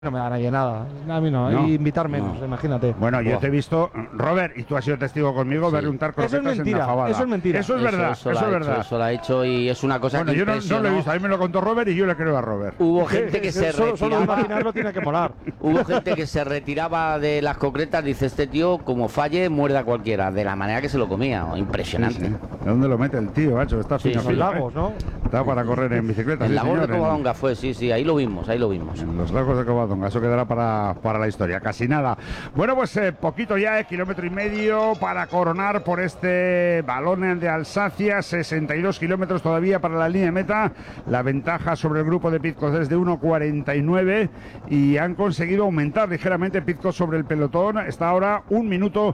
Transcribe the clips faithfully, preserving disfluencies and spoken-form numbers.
No me da nadie nada, a mí no, No, y invitar menos, no. imagínate. Bueno, yo Buah. te he visto, Robert, y tú has sido testigo conmigo, Sí. verle untar Eso es croquetas en mentira, la fabada. eso es mentira. Eso es verdad, eso, lo es ha verdad. Hecho, eso lo ha hecho y es una cosa Bueno, que yo no, no impresionó. lo he visto, a mí me lo contó Robert y yo le creo a Robert. Hubo gente que se solo, solo retiraba. imaginarlo tiene que molar. Hubo gente que se retiraba de las concretas. Dice, este tío, como falle, muerde a cualquiera. De la manera que se lo comía. Impresionante. Sí, sí. ¿De dónde lo mete el tío, macho? Está Sí, fino, sí. Los fino, lagos, ¿eh? ¿no? Está para correr en bicicleta, En sí, Lagos de señor, en- Covadonga fue, sí, sí, ahí lo vimos, ahí lo vimos. En los lagos de Covadonga, eso quedará para, para la historia, casi nada. Bueno, pues eh, poquito ya, eh, kilómetro y medio para coronar por este balón de Alsacia, sesenta y dos kilómetros todavía para la línea de meta. La ventaja sobre el grupo de Pizcos es de uno cuarenta y nueve y han conseguido aumentar ligeramente Pizcos sobre el pelotón. Está ahora un minuto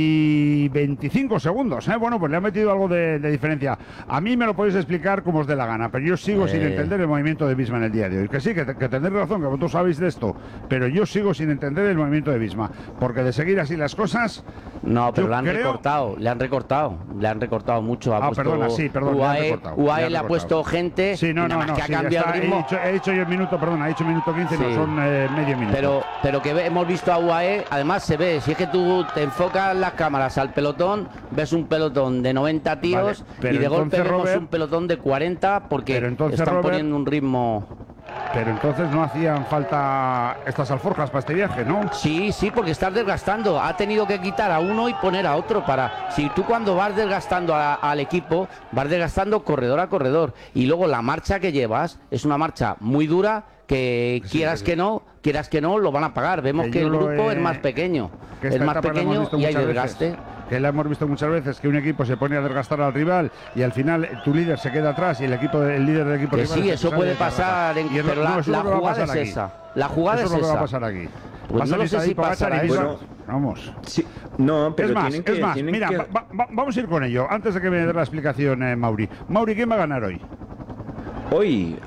y veinticinco segundos. ¿eh? Bueno, pues le han metido algo de, de diferencia. A mí me lo podéis explicar como os dé la gana, pero yo sigo Eh. sin entender el movimiento de Visma en el día de hoy. Que sí, que, que tenéis razón, que vosotros sabéis de esto, pero yo sigo sin entender el movimiento de Visma, porque de seguir así las cosas... No, pero yo le han creo- recortado, le han recortado, le han recortado mucho. Ha Ah, puesto perdona, sí, perdón, le han U A E, recortado, U A E le han le ha recortado. puesto gente, Sí, no, y nada no, más no, que ha sí, ya cambiado está. el He ritmo. dicho, he dicho yo el minuto, perdón, he dicho minuto quince, Sí. no, son eh, medio minuto. Pero, pero que ve- hemos visto a U A E, además se ve, si es que tú te enfocas las cámaras al pelotón, ves un pelotón de noventa tíos Vale, pero y de golpe entonces, vemos Robert- un pelotón de cuarenta porque Pero entonces, están Robert- poniendo un ritmo. Pero entonces no hacían falta estas alforjas para este viaje, ¿no? Sí, sí, porque estás desgastando. Ha tenido que quitar a uno y poner a otro para. Si tú cuando vas desgastando a- al equipo, vas desgastando corredor a corredor. Y luego la marcha que llevas es una marcha muy dura que Sí, quieras sí. que no, quieras que no, lo van a pagar. Vemos Que que, yo el lo grupo he- es más pequeño. Que Es esta más etapa la hemos pequeño visto y hay muchas desgaste. veces, que la hemos visto muchas veces que un equipo se pone a desgastar al rival y al final tu líder se queda atrás y el equipo el líder del equipo Que rival sí, es el eso que puede sale de pasar, carrera. en, Y es lo- pero no, la, eso la es lo que va a jugada es pasar aquí. esa. La jugada Eso es es lo que va a esa. pasar aquí. Pues Va a no lo salir sé ahí si Pogacar pasará y eso. Visma. Vamos. Sí, no, pero es más, tienen que, es más, tienen mira, que- va- va- vamos a ir con ello. Antes de que me dé la explicación, eh, Mauri. Mauri, ¿quién va a ganar hoy? Hoy,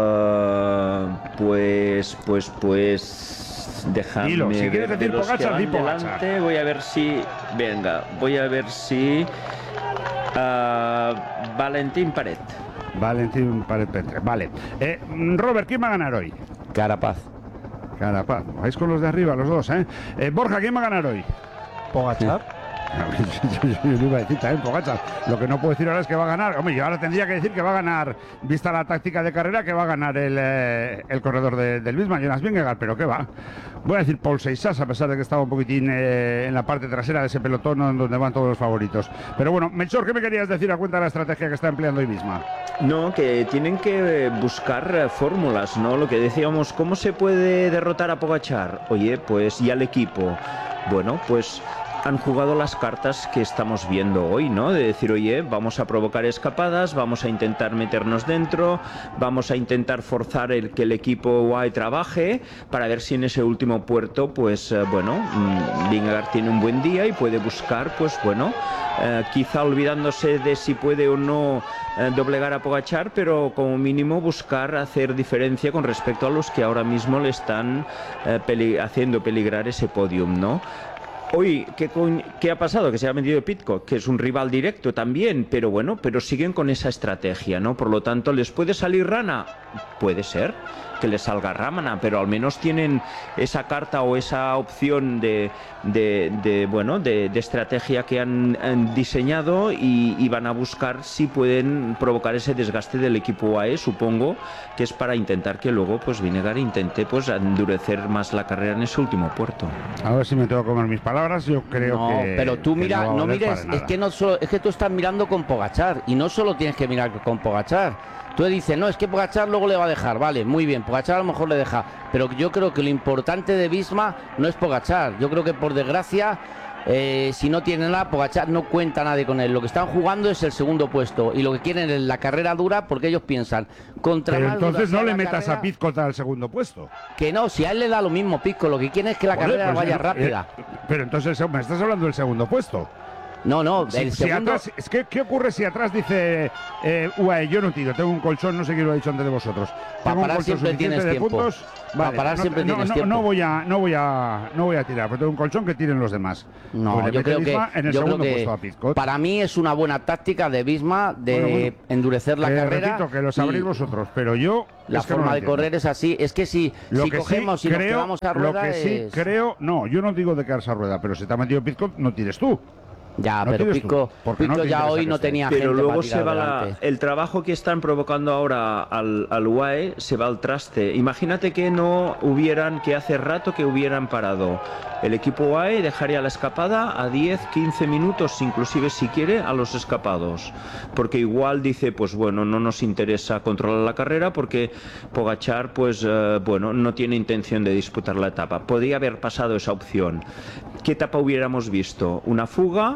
ah, pues, pues, pues, déjame Dilo, si ver quieres de decir los que Pogacar, van di Pogacar. delante. Voy a ver si, venga, voy a ver si ah, Valentín Paret. Valentín Pared Petre. Vale. Eh, Robert, ¿quién va a ganar hoy? Carapaz. Carapaz. Vais con los de arriba, los dos, ¿eh? Eh, Borja, ¿quién va a ganar hoy? Pogachar. Yo no iba a decir también Pogacar. Lo que no puedo decir ahora es que va a ganar. Hombre, yo ahora tendría que decir que va a ganar, vista la táctica de carrera, que va a ganar el, eh, el corredor de- del Visma, Jonas Vingegaard, pero ¿qué va? Voy a decir Paul Seixas, a pesar de que estaba un poquitín eh, en la parte trasera de ese pelotón donde van todos los favoritos. Pero bueno, Melchor, ¿qué me querías decir a cuenta de la estrategia que está empleando hoy Visma? No, que tienen que eh, buscar eh, fórmulas, ¿no? Lo que decíamos, ¿cómo se puede derrotar a Pogacar? Oye, pues y al equipo. Bueno, pues han jugado las cartas que estamos viendo hoy, ¿no? De decir, oye, vamos a provocar escapadas, vamos a intentar meternos dentro, vamos a intentar forzar el que el equipo U A E trabaje para ver si en ese último puerto, pues, eh, bueno, mmm, Vingegaard tiene un buen día y puede buscar, pues, bueno, eh, quizá olvidándose de si puede o no eh, doblegar a Pogacar, pero como mínimo buscar hacer diferencia con respecto a los que ahora mismo le están eh, peli- haciendo peligrar ese podium, ¿no? Hoy, ¿qué, coñ- ¿qué ha pasado? Que se ha vendido Pidcock, que es un rival directo también, pero bueno, pero siguen con esa estrategia, ¿no? Por lo tanto, ¿les puede salir rana? Puede ser que les salga rámana, pero al menos tienen esa carta o esa opción de, de, de, bueno, de, de estrategia que han, han diseñado y, y van a buscar si pueden provocar ese desgaste del equipo U A E, supongo que es para intentar que luego pues Vingegaard intente pues endurecer más la carrera en ese último puerto. A ver si me tengo que comer mis palabras, yo creo no, que... pero tú que mira, va a no, valer mires, para es nada. que no solo, es que tú estás mirando con Pogachar y no solo tienes que mirar con Pogachar. Tú dices, no, es que Pogachar luego le va a dejar, vale, muy bien, Pogachar a lo mejor le deja, pero yo creo que lo importante de Visma no es Pogachar. Yo creo que por desgracia, eh, si no tiene nada, Pogachar no cuenta nadie con él. Lo que están jugando es el segundo puesto y lo que quieren es la carrera dura porque ellos piensan contra Pero más dura entonces sea no le la metas carrera, a Pidcock al segundo puesto. que no, si a él le da lo mismo, Pisco, lo que quiere es que la Joder, carrera pues, vaya eh, rápida. eh, pero entonces me estás hablando del segundo puesto. No, no, Si- el si segundo... atrás- es que, ¿qué ocurre si atrás dice eh, U A E, yo no tiro, tengo un colchón, no sé quién lo ha dicho antes de vosotros? Para Tengo un parar colchón siempre suficiente tienes de tiempo. puntos. Para Vale, parar no, siempre no, tienes no, tiempo. no voy a, no voy a, no voy a tirar, porque tengo un colchón que tiren los demás. No, Pues le yo mete creo que, Bisma en el yo creo segundo que puesto a Pizcot. para mí es una buena táctica de Bisma de Bueno, bueno. endurecer la Que carrera. repito, que lo sabréis y vosotros, pero yo La es que no forma lo de entiendo. correr es así. Es que si, Lo si que cogemos sí y nos creo, quedamos a lo rueda que sí es... creo, no, yo no digo de quedarse a rueda, pero si te ha metido Pizcot, no tires tú. Ya, no pero tires tú, Pico, porque no Pico te ya interesa hoy que no esté. tenía Pero gente luego para se tirar va la- delante. el trabajo que están provocando ahora al, al U A E se va al traste. Imagínate que no hubieran, que hace rato que hubieran parado. El equipo U A E dejaría la escapada a diez, quince minutos, inclusive si quiere, a los escapados. Porque igual dice, pues bueno, no nos interesa controlar la carrera porque Pogačar, pues eh, bueno, no tiene intención de disputar la etapa. Podría haber pasado esa opción. ¿Qué etapa hubiéramos visto? Una fuga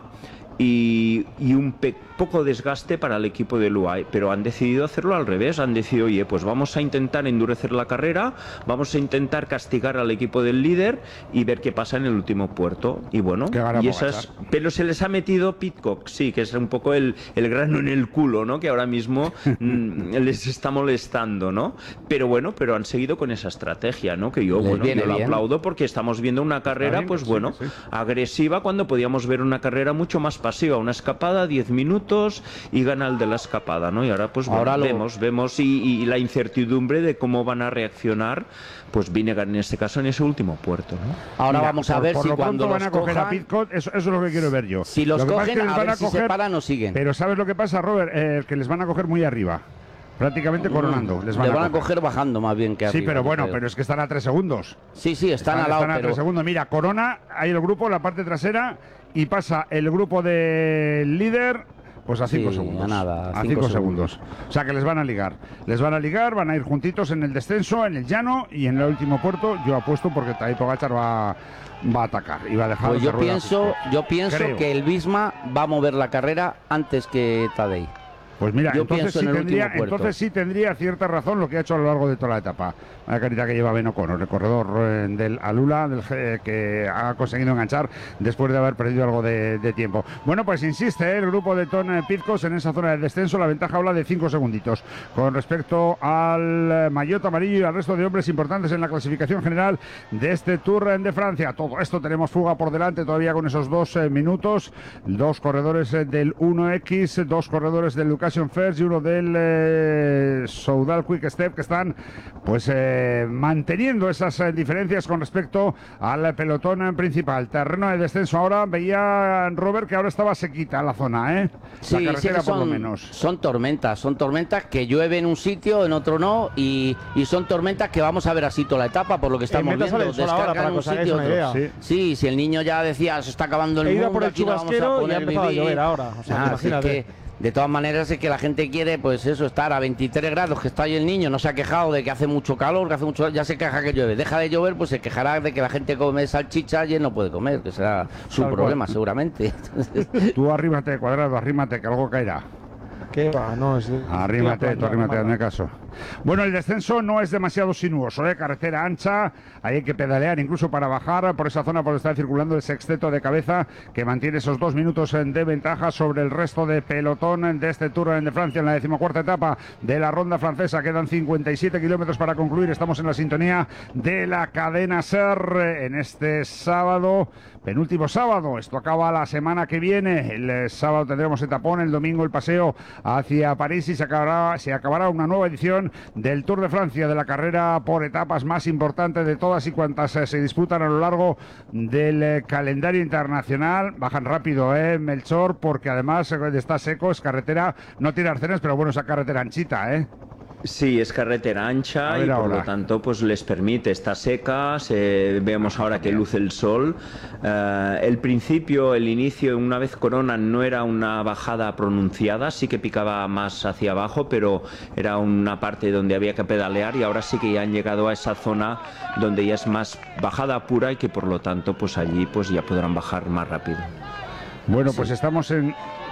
y, y un pe- poco desgaste para el equipo del U A E, pero han decidido hacerlo al revés, han decidido, oye, pues vamos a intentar endurecer la carrera, vamos a intentar castigar al equipo del líder y ver qué pasa en el último puerto. Y bueno, Que gana y esas, pero se les ha metido Pidcock, sí, que es un poco el, el grano en el culo, ¿no? Que ahora mismo mm, les está molestando, ¿no? Pero bueno, pero han seguido con esa estrategia, ¿no? Que yo, Les bueno, viene yo lo bien. aplaudo porque estamos viendo una carrera, bien, pues que sí, bueno, que sí. agresiva cuando podíamos ver una carrera mucho más pasiva, una escapada, diez minutos y gana el de la escapada, ¿no? Y ahora pues bueno, Ahora lo- vemos, vemos y, y la incertidumbre de cómo van a reaccionar, pues Vinegar en este caso en ese último puerto, ¿no? Ahora Mira, vamos a por- ver por si lo cuando pronto van los a coger a cojan, Pidcock, eso, eso es lo que quiero ver yo. si los Lo que pasa es cogen, que les a van ver si se coger- paran o siguen. Pero ¿sabes lo que pasa, Robert? Eh, que les van a coger muy arriba. Prácticamente coronando. Les van, Le van a a coger bajando más bien que Sí, arriba, pero yo bueno, creo. pero es que están a tres segundos. Sí, sí, están, al lado, están a pero... tres segundos. Mira, Corona, ahí el grupo, la parte trasera, y pasa el grupo del líder, pues a cinco Sí, segundos. a nada, a a cinco cinco segundos. O sea que les van a ligar. Les van a ligar, van a ir juntitos en el descenso, en el llano y en el último puerto. Yo apuesto porque Tadej Pogačar va, va a atacar y va a dejar. Pues de yo rueda pienso, Pidcock. yo pienso Creo. que el Bisma va a mover la carrera antes que Tadej. Pues mira, Yo entonces pienso sí, en el tendría, último puerto. entonces sí tendría cierta razón lo que ha hecho a lo largo de toda la etapa. La carita que lleva Ben O'Connor, el corredor eh, del Alula, del, G- que ha conseguido enganchar después de haber perdido algo de, de tiempo. Bueno, pues insiste eh, el grupo de Ton Pidcock en esa zona de descenso. La ventaja habla de cinco segunditos. Con respecto al eh, maillot amarillo y al resto de hombres importantes en la clasificación general de este Tour de Francia. Todo esto tenemos fuga por delante todavía con esos dos eh, minutos. Dos corredores eh, del uno equis, dos corredores del Education First y uno del eh, Soudal Quick Step que están pues eh, manteniendo esas eh, diferencias con respecto al pelotón eh, principal. Terreno de descenso ahora, veía Robert que ahora estaba sequita la zona, ¿eh? Sí, la sí carretera que por lo son, menos. son tormentas, son tormentas que llueve en un sitio, en otro no, y, y son tormentas que vamos a ver así toda la etapa, por lo que estamos En meta viendo, sale el sol ahora, descargan para que un os hagáis sitio una otro. idea. Sí. Sí, si el niño ya decía, se está acabando el He ido mundo, por el aquí no vamos a chubasquero y poder ha empezado a vivir. llover ahora. O sea, Ah, que así imagínate. que, de todas maneras es que la gente quiere, pues eso, estar a veintitrés grados, que está ahí el niño, no se ha quejado de que hace mucho calor, que hace mucho, ya se queja que llueve. Deja de llover, pues se quejará de que la gente come salchichas y él no puede comer, que será su Tal problema cual. seguramente. Tú arrímate, Cuadrado, arrímate, que algo caerá. ¿Qué va? No, es... Arrímate, tú arrímate, hazme caso. Bueno, el descenso no es demasiado sinuoso, ¿eh? Carretera ancha, ahí hay que pedalear incluso para bajar por esa zona por donde está circulando el sexteto de cabeza que mantiene esos dos minutos de ventaja sobre el resto de pelotón de este Tour de Francia en la decimocuarta etapa de la ronda francesa. Quedan cincuenta y siete kilómetros para concluir, estamos en la sintonía de la cadena SER en este sábado, penúltimo sábado. Esto acaba la semana que viene, el eh, sábado tendremos etapón, el domingo el paseo hacia París y se acabará, se acabará una nueva edición del Tour de Francia, de la carrera por etapas más importante de todas y cuantas eh, se disputan a lo largo del eh, calendario internacional. Bajan rápido, eh, Melchor, porque además eh, está seco, es carretera, no tiene arcenes, pero bueno, esa carretera anchita, ¿eh? Sí, es carretera A ancha ver y por ahora. lo tanto pues les permite, está seca, se, vemos ahora que luce el sol. Eh, el principio, el inicio, una vez coronan, no era una bajada pronunciada, sí que picaba más hacia abajo, pero era una parte donde había que pedalear y ahora sí que ya han llegado a esa zona donde ya es más bajada pura y que por lo tanto pues allí pues ya podrán bajar más rápido. Bueno, pues estamos en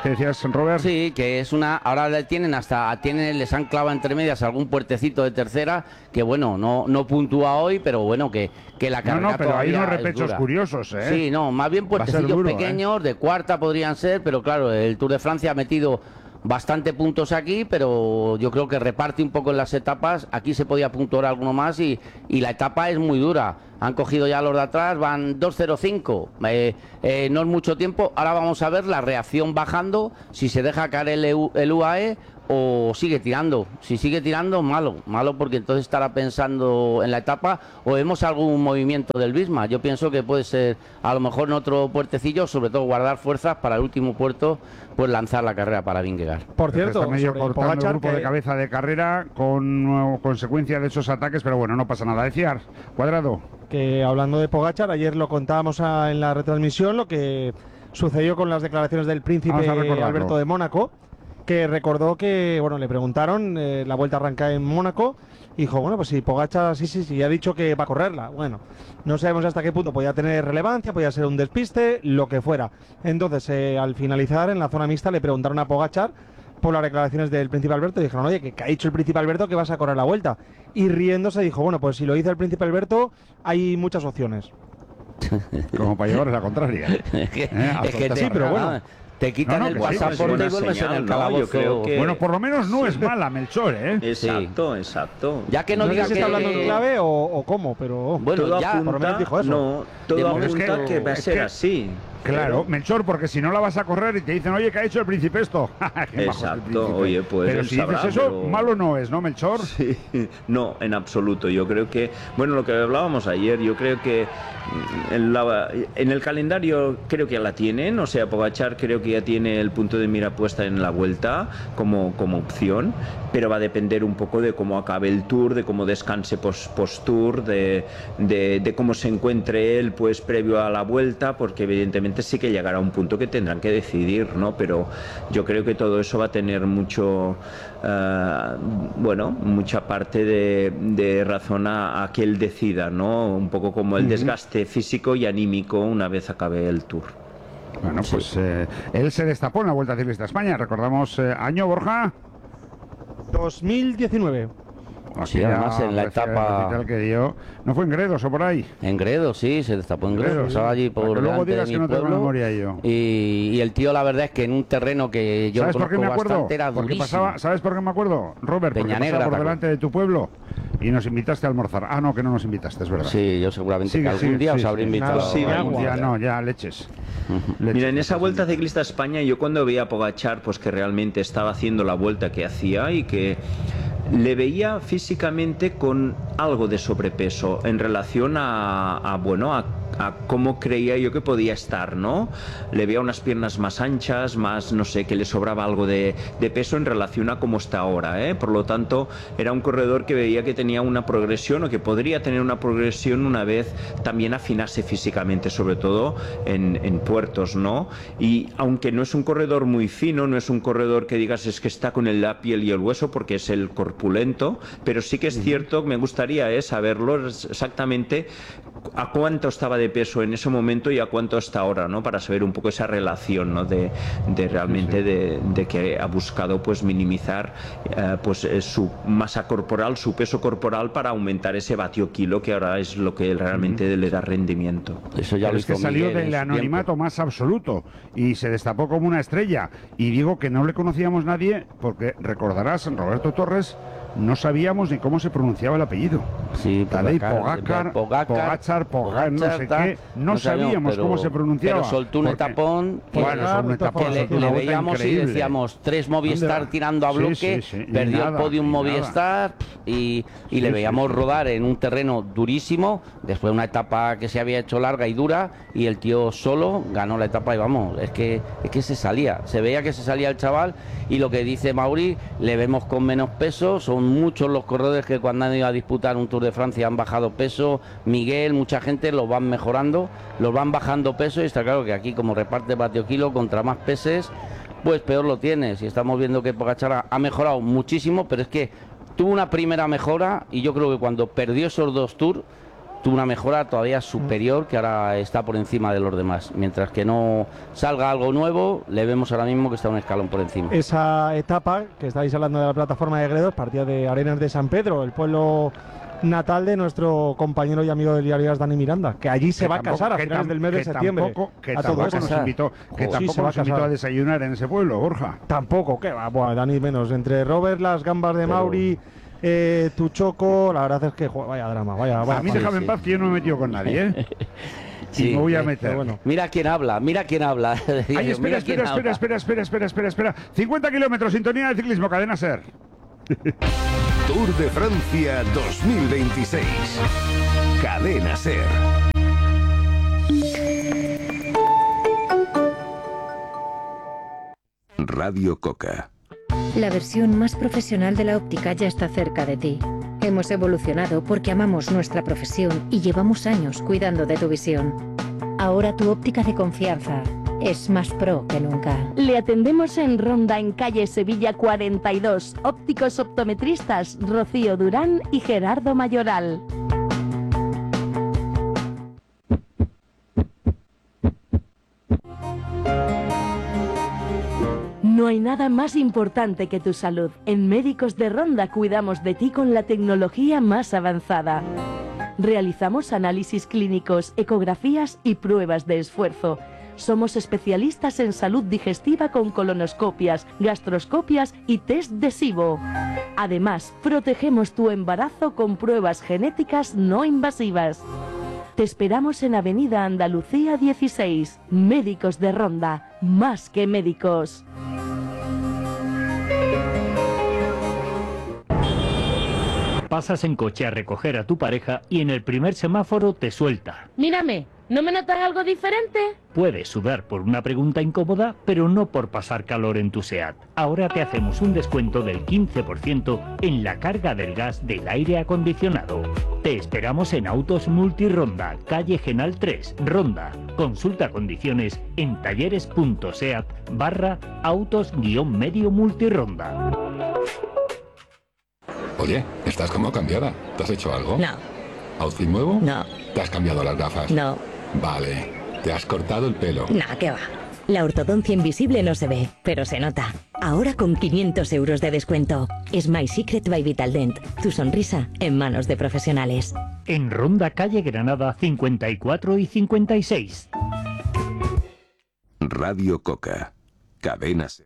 ¿Qué decías, Robert? Sí, que es una... Ahora le tienen hasta... tienen les han clavado entre medias algún puertecito de tercera que, bueno, no, no puntúa hoy, pero bueno, que, que la carrera No, no, pero hay todavía unos es repechos dura. curiosos, ¿eh? Sí, no, más bien Va a ser puertecillos duro, pequeños, ¿eh? de cuarta podrían ser, pero claro, el Tour de Francia ha metido bastante puntos aquí, pero yo creo que reparte un poco en las etapas. Aquí se podía puntuar alguno más y, y la etapa es muy dura. Han cogido ya los de atrás, van dos cero cinco, eh, eh, no es mucho tiempo. Ahora vamos a ver la reacción bajando, si se deja caer el, E U, el U A E o sigue tirando. Si sigue tirando, malo, malo porque entonces estará pensando en la etapa o vemos algún movimiento del Visma. Yo pienso que puede ser a lo mejor en otro puertecillo, sobre todo guardar fuerzas para el último puerto, pues lanzar la carrera para Vingegaard. Por cierto, está medio sobre cortando el Pogačar, grupo que- de cabeza de carrera con uh, consecuencia de esos ataques, pero bueno, no pasa nada. Decía Cuadrado. que hablando de Pogačar, ayer lo contábamos a- en la retransmisión, lo que sucedió con las declaraciones del príncipe Vamos a recordarlo. Alberto de Mónaco, que recordó que, bueno, le preguntaron, eh, la vuelta arranca en Mónaco, y dijo, bueno, pues si Pogačar, sí, sí, sí, ha dicho que va a correrla. Bueno, no sabemos hasta qué punto podía tener relevancia, podía ser un despiste, lo que fuera. Entonces, eh, al finalizar, en la zona mixta, le preguntaron a Pogačar por las declaraciones del príncipe Alberto y dijeron, oye, que, que ha dicho el príncipe Alberto que vas a correr la vuelta. Y riéndose dijo, bueno, pues si lo dice el príncipe Alberto, hay muchas opciones. Como para llevar la contraria. Es que, Eh, es que te, sí, pero bueno. te quitan No, no, el que sí, pasaporte es buena y vuelves señal, en el ¿no? Yo calabozo. creo que- Bueno, por lo menos no es mala, Melchor, ¿eh? Exacto, exacto. Ya que no, No sé diga si que... está hablando en clave o, o cómo, pero... Bueno, todo ya, apunta, por lo menos dijo eso. no, todo De apunta momento- que va a es ser que- así. Claro, Pero- Melchor, porque si no la vas a correr y te dicen, oye, ¿qué ha hecho el príncipe esto? Qué majo es el Exacto, príncipe. oye, pues Pero él si sabrá, dices eso, pero- malo no es, ¿no, Melchor? Sí, no, en absoluto. Yo creo que, bueno, lo que hablábamos ayer, yo creo que mm, en, la- en el calendario creo que ya la tienen, o sea, Pogačar creo que ya tiene el punto de mira puesta en la vuelta como, como opción, pero va a depender un poco de cómo acabe el Tour, de cómo descanse post, post-Tour, de, de, de cómo se encuentre él pues previo a la vuelta, porque evidentemente sí que llegará a un punto que tendrán que decidir, ¿no? Pero yo creo que todo eso va a tener mucho, eh, bueno, mucha parte de, de razón a, a que él decida, ¿no? Un poco como el desgaste físico y anímico una vez acabe el Tour. Bueno, pues eh, él se destapó en la Vuelta Ciclista a España. Recordamos, eh, año, Borja. dos mil diecinueve. Sí, además en la Recién- etapa- recital que dio. ¿No fue en Gredos o por ahí? En Gredos, sí, se destapó en Gredos. Gredos, Estaba allí para por que luego delante digas de que mi no tengo pueblo. memoria yo. Y, y el tío, la verdad es que en un terreno que yo ¿Sabes por qué conozco me acuerdo? bastante era Porque durísimo. pasaba, ¿sabes por qué me acuerdo? Robert, porque Peña pasaba Negra, por ¿te delante de tu pueblo y nos invitaste a almorzar. Ah, no, que no nos invitaste, es verdad. Sí, yo seguramente Sigue, que algún sigue, día sí, os habré sí. invitado. Nada, Sí, a Algún algún día día. no, ya leches. Leches. Mira, en esa Vuelta Ciclista a España, yo cuando veía a Pogačar, pues que realmente estaba haciendo la vuelta que hacía y que le veía físicamente con algo de sobrepeso en relación a, a, bueno, a, a cómo creía yo que podía estar, ¿no? Le veía unas piernas más anchas, más, no sé, que le sobraba algo de, de peso en relación a cómo está ahora, ¿eh? Por lo tanto, era un corredor que veía que tenía una progresión o que podría tener una progresión una vez también afinase físicamente, sobre todo en, en puertos, ¿no? Y aunque no es un corredor muy fino, no es un corredor que digas es que está con el, la piel y el hueso porque es el corpulento, pero sí que es cierto, me gustaría eh, saberlo exactamente a cuánto estaba de peso en ese momento y a cuánto está ahora, ¿no? Para saber un poco esa relación, ¿no? De, de realmente Sí, sí. De, de que ha buscado pues minimizar eh, pues eh, su masa corporal, su peso corporal para aumentar ese vatio kilo que ahora es lo que realmente le da rendimiento. Eso ya Pero lo es que hizo salió Miguel en del su anonimato tiempo. más absoluto y se destapó como una estrella. Y digo que no le conocíamos nadie porque recordarás, Roberto Torres, no sabíamos ni cómo se pronunciaba el apellido. Sí, Tadej Pogacar, Pogacar, Pogačar, Pogacar, no sé tal, qué, no sabíamos pero- cómo se pronunciaba. Pero soltó un porque- etapón que, Bueno, son un etapón, que le, soltó una le vuelta veíamos y increíble. decíamos tres ¿Dónde Movistar va? tirando a Sí, bloque, sí, sí, y perdió nada, el podium y nada. Movistar y, y Sí, le sí, veíamos sí. rodar en un terreno durísimo, después de una etapa que se había hecho larga y dura y el tío solo ganó la etapa y vamos, es que, es que se salía, se veía que se salía el chaval y lo que dice Mauri, le vemos con menos peso, son muchos los corredores que cuando han ido a disputar un Tour de Francia han bajado peso, Miguel, mucha gente los van mejorando, los van bajando peso y está claro que aquí como reparte vatio kilo contra más peses, pues peor lo tienes y estamos viendo que Pogačar ha- ha mejorado muchísimo, pero es que tuvo una primera mejora y yo creo que cuando perdió esos dos Tours tuvo una mejora todavía superior, que ahora está por encima de los demás. Mientras que no salga algo nuevo, le vemos ahora mismo que está un escalón por encima. Esa etapa que estáis hablando de la plataforma de Gredos partía de Arenas de San Pedro, el pueblo natal de nuestro compañero y amigo del diario Dani Miranda, que allí se que va tampoco, a casar a finales del mes de septiembre. Tampoco, que a tampoco, todo nos eso. invitó, que Oh, tampoco sí, se va nos a invitó casar. a desayunar en ese pueblo, Borja. Tampoco, que va, buah, Dani menos. Entre Robert, las gambas de Pero... Mauri, eh, tu choco, la verdad es que jo, vaya drama, vaya, vaya. A mí sí, déjame sí. en paz, que yo no me he metido con nadie, ¿eh? Sí, y me voy a eh, meter. bueno. Mira quién habla, mira quién habla. Ay, espera, Mira espera, quién espera, habla. espera, espera, espera, espera, espera, espera. cincuenta kilómetros, sintonía de ciclismo, Cadena SER. Tour de Francia dos mil veintiséis. Cadena SER. Radio Coca. La versión más profesional de la óptica ya está cerca de ti. Hemos evolucionado porque amamos nuestra profesión y llevamos años cuidando de tu visión. Ahora tu óptica de confianza es más pro que nunca. Le atendemos en Ronda, en calle Sevilla cuarenta y dos. Ópticos optometristas Rocío Durán y Gerardo Mayoral. No hay nada más importante que tu salud. En Médicos de Ronda cuidamos de ti con la tecnología más avanzada. Realizamos análisis clínicos, ecografías y pruebas de esfuerzo. Somos especialistas en salud digestiva con colonoscopias, gastroscopias y test de SIBO. Además, protegemos tu embarazo con pruebas genéticas no invasivas. Te esperamos en Avenida Andalucía dieciséis. Médicos de Ronda, más que médicos. Pasas en coche a recoger a tu pareja y en el primer semáforo te suelta. Mírame, ¿no me notas algo diferente? Puedes sudar por una pregunta incómoda, pero no por pasar calor en tu SEAT. Ahora te hacemos un descuento del quince por ciento en la carga del gas del aire acondicionado. Te esperamos en Autos Multironda, calle Genal tres, Ronda. Consulta condiciones en talleres.seat barra autos-medio multironda. Oye, estás como cambiada. ¿Te has hecho algo? No. ¿Outfit nuevo? No. ¿Te has cambiado las gafas? No. Vale. ¿Te has cortado el pelo? Nah, qué va. La ortodoncia invisible no se ve, pero se nota. Ahora con quinientos euros de descuento. Es My Secret by Vitaldent. Tu sonrisa en manos de profesionales. En Ronda, calle Granada cincuenta y cuatro y cincuenta y seis. Radio Coca. Cadena SER.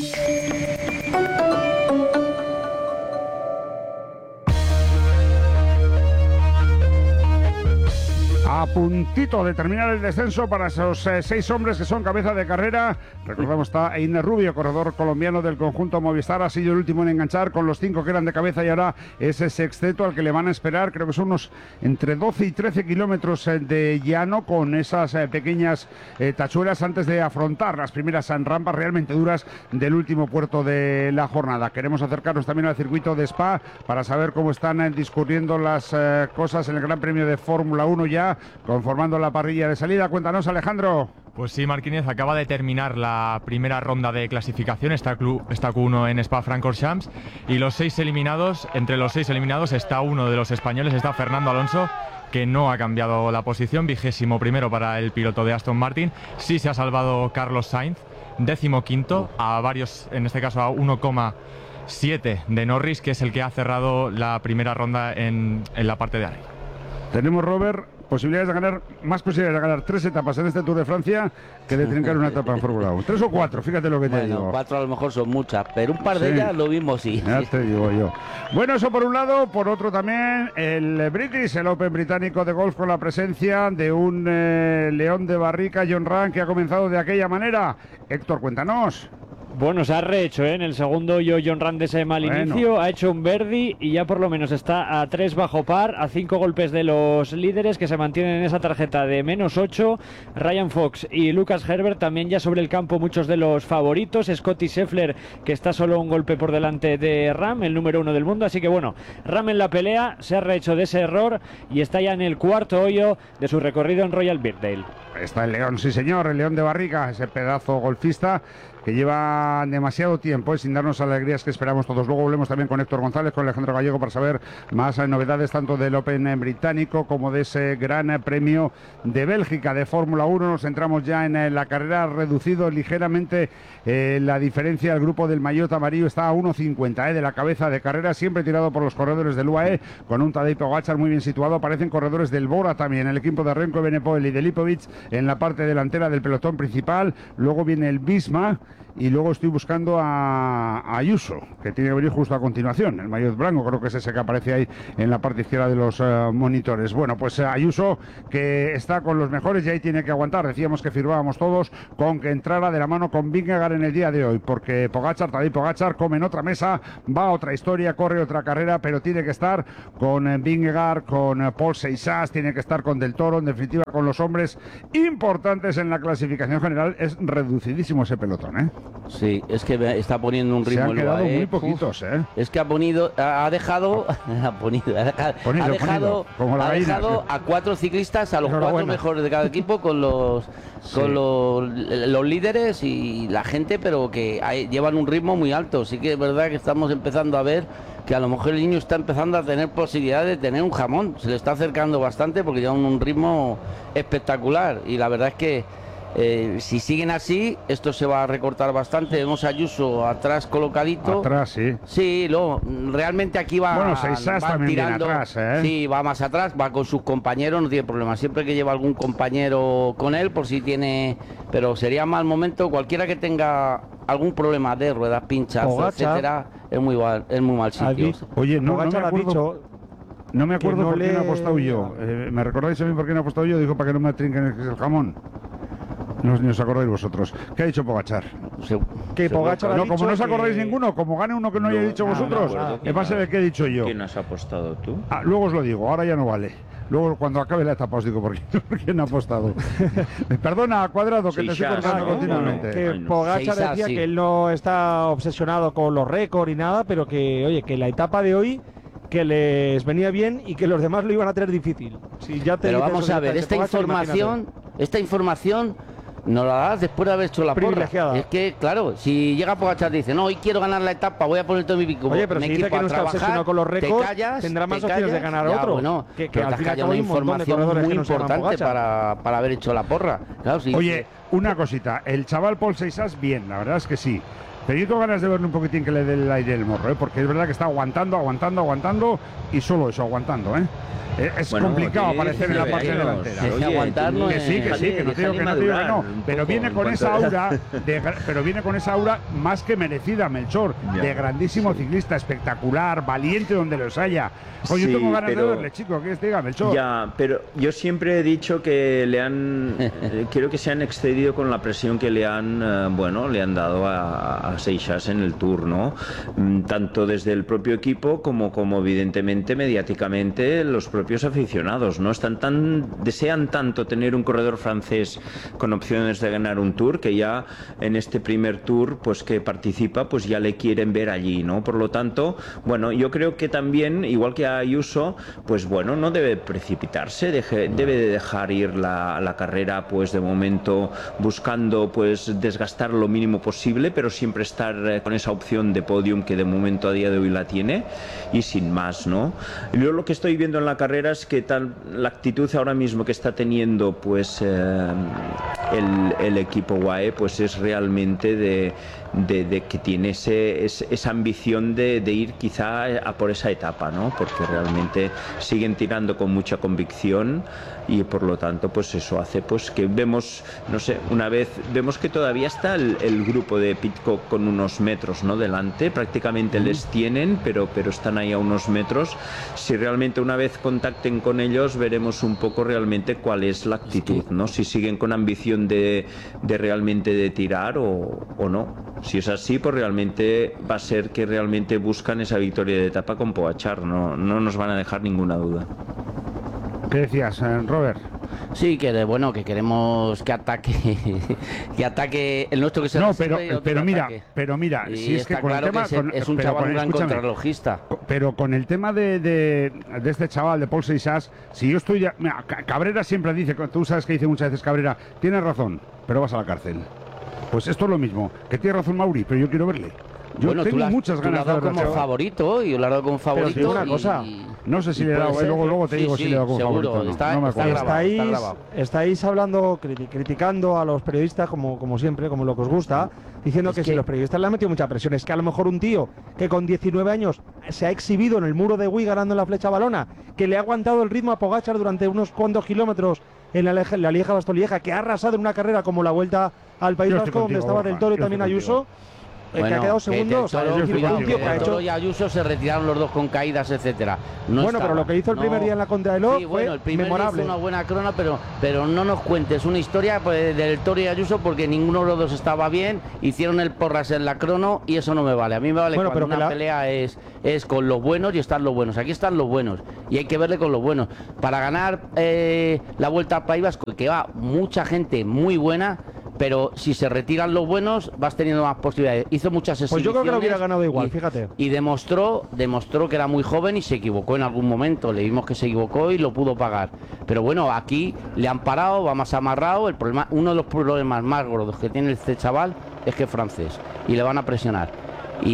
A puntito de terminar el descenso para esos eh, seis hombres que son cabeza de carrera. Recordamos, está Einer Rubio, corredor colombiano del conjunto Movistar. Ha sido el último en enganchar con los cinco que eran de cabeza y ahora ese sexteto al que le van a esperar. Creo que son unos entre doce y trece kilómetros eh, de llano con esas eh, pequeñas eh, tachuelas antes de afrontar las primeras rampas realmente duras del último puerto de la jornada. Queremos acercarnos también al circuito de Spa para saber cómo están eh, discurriendo las eh, cosas en el Gran Premio de Fórmula uno ya, conformando la parrilla de salida. Cuéntanos, Alejandro. Pues sí, Marquínez, acaba de terminar la primera ronda de clasificación, está Q uno en Spa-Francorchamps, y los seis eliminados, entre los seis eliminados está uno de los españoles, está Fernando Alonso, que no ha cambiado la posición, vigésimo primero para el piloto de Aston Martin. Sí se ha salvado Carlos Sainz, décimo quinto, a varios, en este caso a uno coma siete de Norris, que es el que ha cerrado la primera ronda en, en la parte de arriba. Tenemos, Robert, posibilidades de ganar, más posibilidades de ganar tres etapas en este Tour de Francia que de trincar una etapa en Fórmula uno. Tres o cuatro, fíjate lo que te Bueno, digo. cuatro a lo mejor son muchas, pero un par de Sí. ellas lo mismo sí. Ya te digo yo. Bueno, eso por un lado. Por otro también, el British, el Open británico de golf, con la presencia de un eh, león de barrica, John Ram, que ha comenzado de aquella manera. Héctor, cuéntanos. Bueno, se ha rehecho, ¿eh? En el segundo yo John Ram de ese mal Bueno. inicio, ha hecho un birdie y ya por lo menos está a tres bajo par, a cinco golpes de los líderes que se mantienen en esa tarjeta de menos ocho. Ryan Fox y Lucas Herbert también ya sobre el campo, muchos de los favoritos. Scotty Scheffler, que está solo un golpe por delante de Ram, el número uno del mundo. Así que bueno, Ram en la pelea, se ha rehecho de ese error y está ya en el cuarto hoyo de su recorrido en Royal Birkdale. Está el león, sí señor, el león de barrica, ese pedazo golfista que lleva ya demasiado tiempo, eh, sin darnos alegrías que esperamos todos. Luego volvemos también con Héctor González, con Alejandro Gallego, para saber más eh, novedades tanto del Open eh, británico como de ese gran eh, premio de Bélgica de Fórmula uno. Nos centramos ya en eh, la carrera, reducido ligeramente eh, la diferencia. El grupo del maillot amarillo está a uno cincuenta eh, de la cabeza de carrera, siempre tirado por los corredores del U A E, con un Tadej Pogačar muy bien situado. Aparecen corredores del Bora también, el equipo de Remco Evenepoel y de Lipovic en la parte delantera del pelotón principal. Luego viene el Visma y luego estoy buscando a, a Ayuso, que tiene que venir justo a continuación, el maillot blanco, creo que es ese que aparece ahí en la parte izquierda de los uh, monitores. Bueno, pues uh, Ayuso, que está con los mejores y ahí tiene que aguantar. Decíamos que firmábamos todos con que entrara de la mano con Vingegaard en el día de hoy, porque Pogačar, Tadej Pogačar, come en otra mesa, va a otra historia, corre otra carrera, pero tiene que estar con uh, Vingegaard, con uh, Paul Seixas, tiene que estar con Del Toro, en definitiva con los hombres importantes en la clasificación general. Es reducidísimo ese pelotón, ¿eh? Sí, es que está poniendo un ritmo. Se han quedado el U A E. muy poquitos, ¿eh? Es que ha ponido, ha dejado, ha ponido, ha dejado, ponido, ha dejado, como la ha gallina. dejado a cuatro ciclistas, a los cuatro Enhorabuena. mejores de cada equipo, con los, Sí. con los, los líderes y la gente, pero que hay- llevan un ritmo muy alto. Sí que es verdad que estamos empezando a ver que a lo mejor el niño está empezando a tener posibilidad de tener un jamón. Se le está acercando bastante porque llevan un ritmo espectacular y la verdad es que eh, si siguen así, esto se va a recortar bastante. Vemos a Ayuso atrás colocadito. Atrás, sí. Sí, lo, realmente aquí va, Bueno, Seixas va también viene tirando. atrás, ¿eh? Sí, va más atrás, va con sus compañeros, no tiene problema. Siempre que lleva algún compañero con él, por si tiene. Pero sería mal momento, cualquiera que tenga algún problema de ruedas, pinchas, Pogačar. etcétera, es muy mal, es muy mal Ha sitio. dicho- Oye, no, no me Pogačar ha acuerdo, dicho no me acuerdo que no por qué le- no he apostado yo. Eh, ¿Me recordáis a mí por qué no he apostado yo? Dijo para que no me trinquen el el jamón. No, ni os acordáis vosotros. ¿Qué ha dicho Pogačar? que Pogačar ha No, dicho como no os que- acordáis ninguno, como gane uno que no, haya dicho no me vosotros, acuerdo me quién pasa ha- el que he dicho yo. ¿Quién has apostado tú? Ah, luego os lo digo, ahora ya no vale. Luego, cuando acabe la etapa, os digo por qué- por quién ha apostado. Perdona, Cuadrado, que te estoy Seixas, cortando ¿no? continuamente. Que Ay, no. Pogačar Seixas, decía sí. que él no está obsesionado con los récords y nada, pero que, oye, que la etapa de hoy que les venía bien y que los demás lo iban a tener difícil. Si ya te Pero dice vamos eso a de ver, esta Pogačar, información, imagínate. esta información nos la das después de haber hecho la porra. Privilegiada. Es que, claro, si llega Pogačar y dice, no, hoy quiero ganar la etapa, voy a poner todo mi equipo, Oye, pero mi si dice equipo que no a está trabajar, obsesionado con los te récords, callas, tendrá más te opciones de callas, ganar ya, otro. bueno, Que- que pero al te has fin y al callado cabo una hay un montón de información corredores muy que no se llaman importante Pogačar. para, para haber hecho la porra. Claro, sí. Oye, una cosita. El chaval Paul Seixas, bien, la verdad es que sí. Pero yo tengo ganas de verle un poquitín que le dé el aire el morro, ¿eh? Porque es verdad que está aguantando, aguantando, aguantando y solo eso, aguantando, ¿eh? Eh, Es Bueno, complicado tiene aparecer en la parte diecinueve años. delantera. Oye, aguantar no Que es- sí, que sí, que no te digo que no, te digo que no. Pero viene con esa aura, de gra- pero viene con esa aura más que merecida, Melchor, Ya, de grandísimo ciclista, espectacular, valiente donde los haya. Pues yo Sí, tengo ganas pero- de verle, chico, ¿qué te diga, Melchor? Ya, pero yo siempre he dicho que le han, eh, creo que se han excedido con la presión que le han, eh, bueno, le han dado a, a Seixas en el Tour, ¿no? Mm, Tanto desde el propio equipo como, como evidentemente mediáticamente los propios aficionados, ¿no? Están tan, desean tanto tener un corredor francés con opciones de ganar un Tour que ya en este primer Tour, pues que participa, pues ya le quieren ver allí, ¿no? Por lo tanto, bueno, yo creo que también, igual que a Ayuso, pues bueno, no debe precipitarse, deje- debe de dejar ir la, la carrera, pues de momento buscando pues desgastar lo mínimo posible, pero siempre estar eh, con esa opción de podium que de momento a día de hoy la tiene y sin más, ¿no? Yo lo que estoy viendo en la carrera es que tal la actitud ahora mismo que está teniendo pues eh, el, el equipo U A E pues es realmente de, de, de que tiene ese, es- esa ambición de, de ir quizá a por esa etapa, ¿no? Porque realmente siguen tirando con mucha convicción y por lo tanto pues eso hace pues que vemos, no sé, una vez vemos que todavía está el, el grupo de Pidcock con unos metros, ¿no? Delante, prácticamente les tienen, pero, pero están ahí a unos metros. Si realmente una vez contacten con ellos veremos un poco realmente cuál es la actitud, ¿no? Si siguen con ambición de, de realmente de tirar o, o no. Si es así, pues realmente va a ser que realmente buscan esa victoria de etapa con Pogačar, no, no nos van a dejar ninguna duda. ¿Qué decías, eh, Robert? Sí, que de- bueno, que queremos que ataque, que ataque el nuestro que se No, reserve pero, y otro pero que mira, ataque. pero mira, Y si es que está con claro el tema... que es, con- es un pero chaval con- un gran escúchame, contrarrelojista. pero con el tema de, de, de este chaval, de Paul Seixas, si yo estoy ya... Mira, Ca- Cabrera siempre dice, tú sabes que dice muchas veces Cabrera, tienes razón, pero vas a la cárcel. Pues esto es lo mismo, que tiene razón Mauri, pero yo quiero verle. Yo bueno, tengo tú la, muchas tú la ganas has de dado verle. como favorito, yo la he dado como favorito. Pero te digo una y- cosa. No sé si y le he dado, puede eh, luego, ser. luego te Sí, digo sí, si le he dado como seguro, favorito. No, está- no me está acuerdo. grabado. Estáis, grabado. estáis hablando, criti- criticando a los periodistas como, como siempre, como lo que os gusta, diciendo Es que, que- si los periodistas le han metido mucha presión, es que a lo mejor un tío que con diecinueve años se ha exhibido en el muro de Wii ganando la flecha balona, que le ha aguantado el ritmo a Pogačar durante unos cuantos kilómetros en la, Leja- la Lieja Bastogne-Lieja, que ha arrasado en una carrera como la Vuelta al País Yo Vasco, estoy donde contigo, estaba Borja, Del Toro y yo también estoy Ayuso, eh, que ha quedado segundo. O sea, Del es Toro, decir, cuidado, un tío que ha Del Toro hecho. y Ayuso se retiraron los dos con caídas, etcétera. No Bueno, pero estaba. lo que hizo el primer No. día en la contrarreloj Sí, fue bueno, el primer día memorable. hizo una buena crona, pero, pero no nos cuentes una historia pues, del Toro y Ayuso porque ninguno de los dos estaba bien, hicieron el porras en la crono y eso no me vale. A mí me vale Bueno, cuando pero que una la- pelea es, es con los buenos y están los buenos. Aquí están los buenos y hay que verle con los buenos. Para ganar eh, la Vuelta al País Vasco, que va mucha gente muy buena, pero si se retiran los buenos vas teniendo más posibilidades. Hizo muchas Pues yo creo que lo hubiera ganado igual, y- fíjate. y demostró, demostró que era muy joven y se equivocó en algún momento. Le vimos que se equivocó y lo pudo pagar. Pero bueno, aquí le han parado, va más amarrado. El problema, uno de los problemas más gordos que tiene este chaval es que es francés y le van a presionar.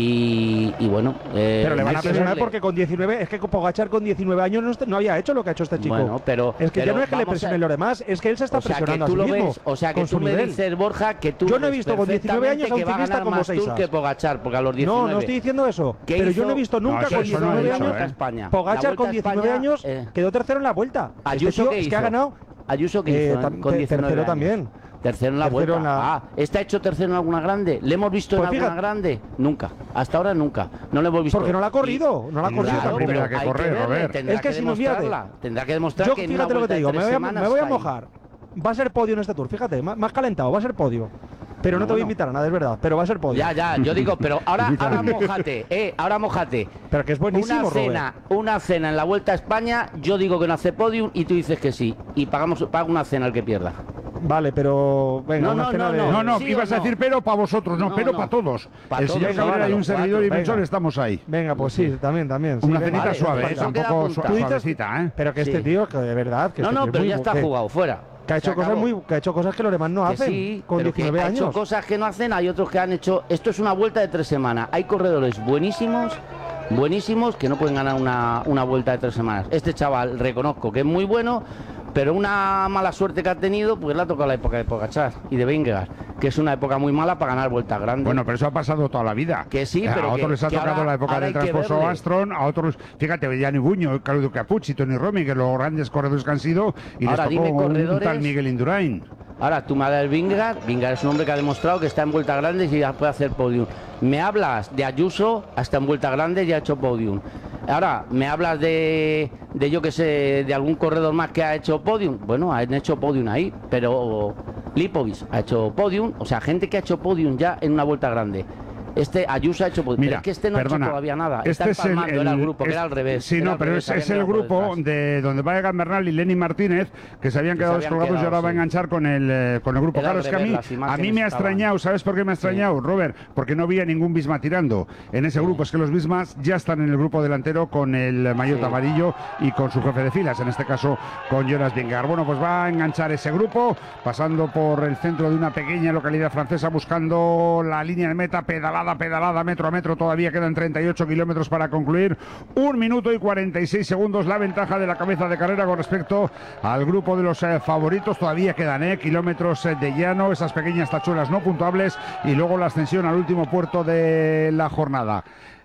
Y, y bueno, eh, Pero le van hay a que presionar verle. porque con diecinueve, es que Pogačar con diecinueve años no, est- no había hecho lo que ha hecho este chico. Bueno, pero- es que pero ya no es que le vamos a- presionen los demás, es que él se está O sea, que presionando tú a lo sí mismo. ves, o sea, que con tú su me nivel. dices, Borja, que tú Yo no he ves visto con diecinueve años a un perfectamente que va a ciclista ganar como más Tour Seisas. que Pogačar, porque a los diecinueve... No, no estoy diciendo eso. ¿Qué Pero yo hizo? no he visto nunca No, con eso no lo he diecinueve dicho, años. ¿eh? España. La Pogačar Vuelta con a diecinueve España, años eh, quedó tercero en la vuelta. Este Ayuso, tío ¿qué es que hizo? ha ganado. Ayuso que Eh, hizo tam- en- con te- diecinueve tercero años. también. Tercero en la Tercero vuelta. en la- Ah, ¿está hecho tercero en alguna grande? ¿Le hemos visto Pues en alguna fíjate. grande? Nunca. Hasta ahora nunca. No le hemos visto. Porque no la ha corrido, no la ha y corrido la tampoco. primera pero que hay correr, verle, Robert. Tendrá Es que que si no, fíjate. demostrarla. Tendrá que demostrar Yo, que en una fíjate lo que te vuelta de digo, me tres voy, a, semanas me voy a está ahí. mojar. Va a ser podio en este tour, fíjate, más, más calentado, va a ser podio. Pero no Bueno, te voy a bueno. invitar a nada, es verdad, pero va a ser podio. Ya, ya, yo digo, pero ahora, Invítame. ahora mójate, eh, ahora mójate. Pero que es buenísimo, Una cena, una cena en la Vuelta a España, yo digo que no hace podium y tú dices que sí. Y pagamos, paga una cena al que pierda. Vale, pero venga, No, una no, cena no, de... No, no, ¿Sí que ibas o a no? decir pero para vosotros, no, No, pero no. para todos. Pa' el todos, señor venga, Cabrera y vale, un servidor cuatro, y Melchor venga. estamos ahí. Venga, pues sí, también, también. sí, Una venga. cenita Vale, suave, pues eh, eso queda tampoco apuntado. su- suavecita, ¿eh? Pero que este Sí. tío, que de verdad, que No, este no, tío pero es ya muy- está que- jugado, fuera. Que ha hecho Se cosas acabó. muy, que ha hecho cosas que los demás no Que hacen sí, con pero que diecinueve ha años. hecho cosas que no hacen, hay otros que han hecho. Esto es una vuelta de tres semanas. Hay corredores buenísimos, buenísimos, que no pueden ganar una, una vuelta de tres semanas. Este chaval, reconozco que es muy bueno, pero una mala suerte que ha tenido, pues le ha tocado la época de Pogačar y de Vingegaard, que es una época muy mala para ganar vueltas grandes. Bueno, pero eso ha pasado toda la vida. Que sí, Eh, pero a otros que- les ha que tocado ahora- la época ahora del hay que Transforso verle. Astron, a otros, fíjate, Gianni Buño, Claudio Capucci, Tony Romi, que los grandes corredores que han sido, y Ahora, les tocó dime un corredores. tal Miguel Indurain. Ahora, tú me hablas del Vingegaard. Vingegaard es un hombre que ha demostrado que está en vueltas grandes y ya puede hacer podium. Me hablas de Ayuso, hasta en vueltas grandes y ha hecho podium. Ahora, me hablas de, de yo que sé, de algún corredor más que ha hecho podium. Bueno, han hecho podium ahí, pero Lipovic ha hecho podium. O sea, gente que ha hecho podium ya en una vuelta grande. Este Ayuso ha hecho podium. Mira, Pero es que este no perdona, ha hecho todavía nada. este está es el- empalmando, era el el- grupo, que es- era al revés. Sí, era no, al pero revés, es, habían es el quedado por grupo detrás. de donde va Egan Bernal y Lenny Martínez, que se habían Que quedado se habían descolgados y quedado, ahora va a sí. enganchar con el, eh, con el grupo. Era Claro, al es que a revés, mí, las a mí imágenes me ha estaban. extrañado, ¿sabes por qué me ha extrañado, Robert? Porque no había ningún Bisma tirando en ese grupo. Es que los Bismas ya están en el grupo delantero con el maillot Sí. amarillo y con su jefe de filas, en este caso con Jonas Vingegaard. Bueno, pues va a enganchar ese grupo, pasando por el centro de una pequeña localidad francesa, buscando la línea de meta, pedalada, pedalada, metro a metro. Todavía quedan treinta y ocho kilómetros para concluir. Un minuto y cuarenta y seis segundos la ventaja de la cabeza de carrera con respecto al grupo de los eh, favoritos. Todavía quedan eh, kilómetros eh, de llano, esas pequeñas tachuelas no puntuables y luego la ascensión al último puerto de la jornada.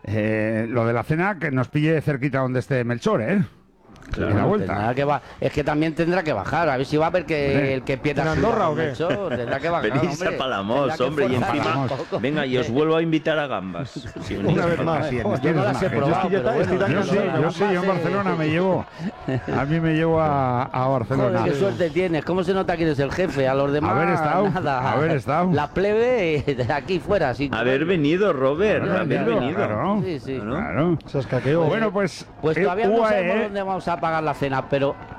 Eh, lo de la cena, que nos pille cerquita donde esté Melchor, ¿eh? Claro, En la vuelta. tendrá que ba- es que también tendrá que bajar, a ver si va a ver que Hombre. el que pierda ¿En su Andorra lugar o qué? Melchor, tendrá que bajar. Venís hombre. a Palamos, Tendrá que hombre, y forzar encima. un poco. Venga, y os vuelvo a invitar a gambas. Si venís Una vez a más. Así es, Yo no tienes las he imagen. probado, Yo estoy- pero estoy bueno, tan Yo sí, cansado. yo sí, yo en Barcelona me llevo. A mí me llevo a, a Barcelona. Joder, qué suerte tienes. ¿Cómo se nota que eres el jefe? A los demás, Haber estado, nada. haber estado. La plebe de aquí fuera, sí. Haber venido, Robert, Claro, haber claro, venido. claro. Sí, sí. Claro. Claro. Se escaqueó. Bueno, pues. Pues eh, todavía no U A E, sabemos dónde vamos a pagar la cena, pero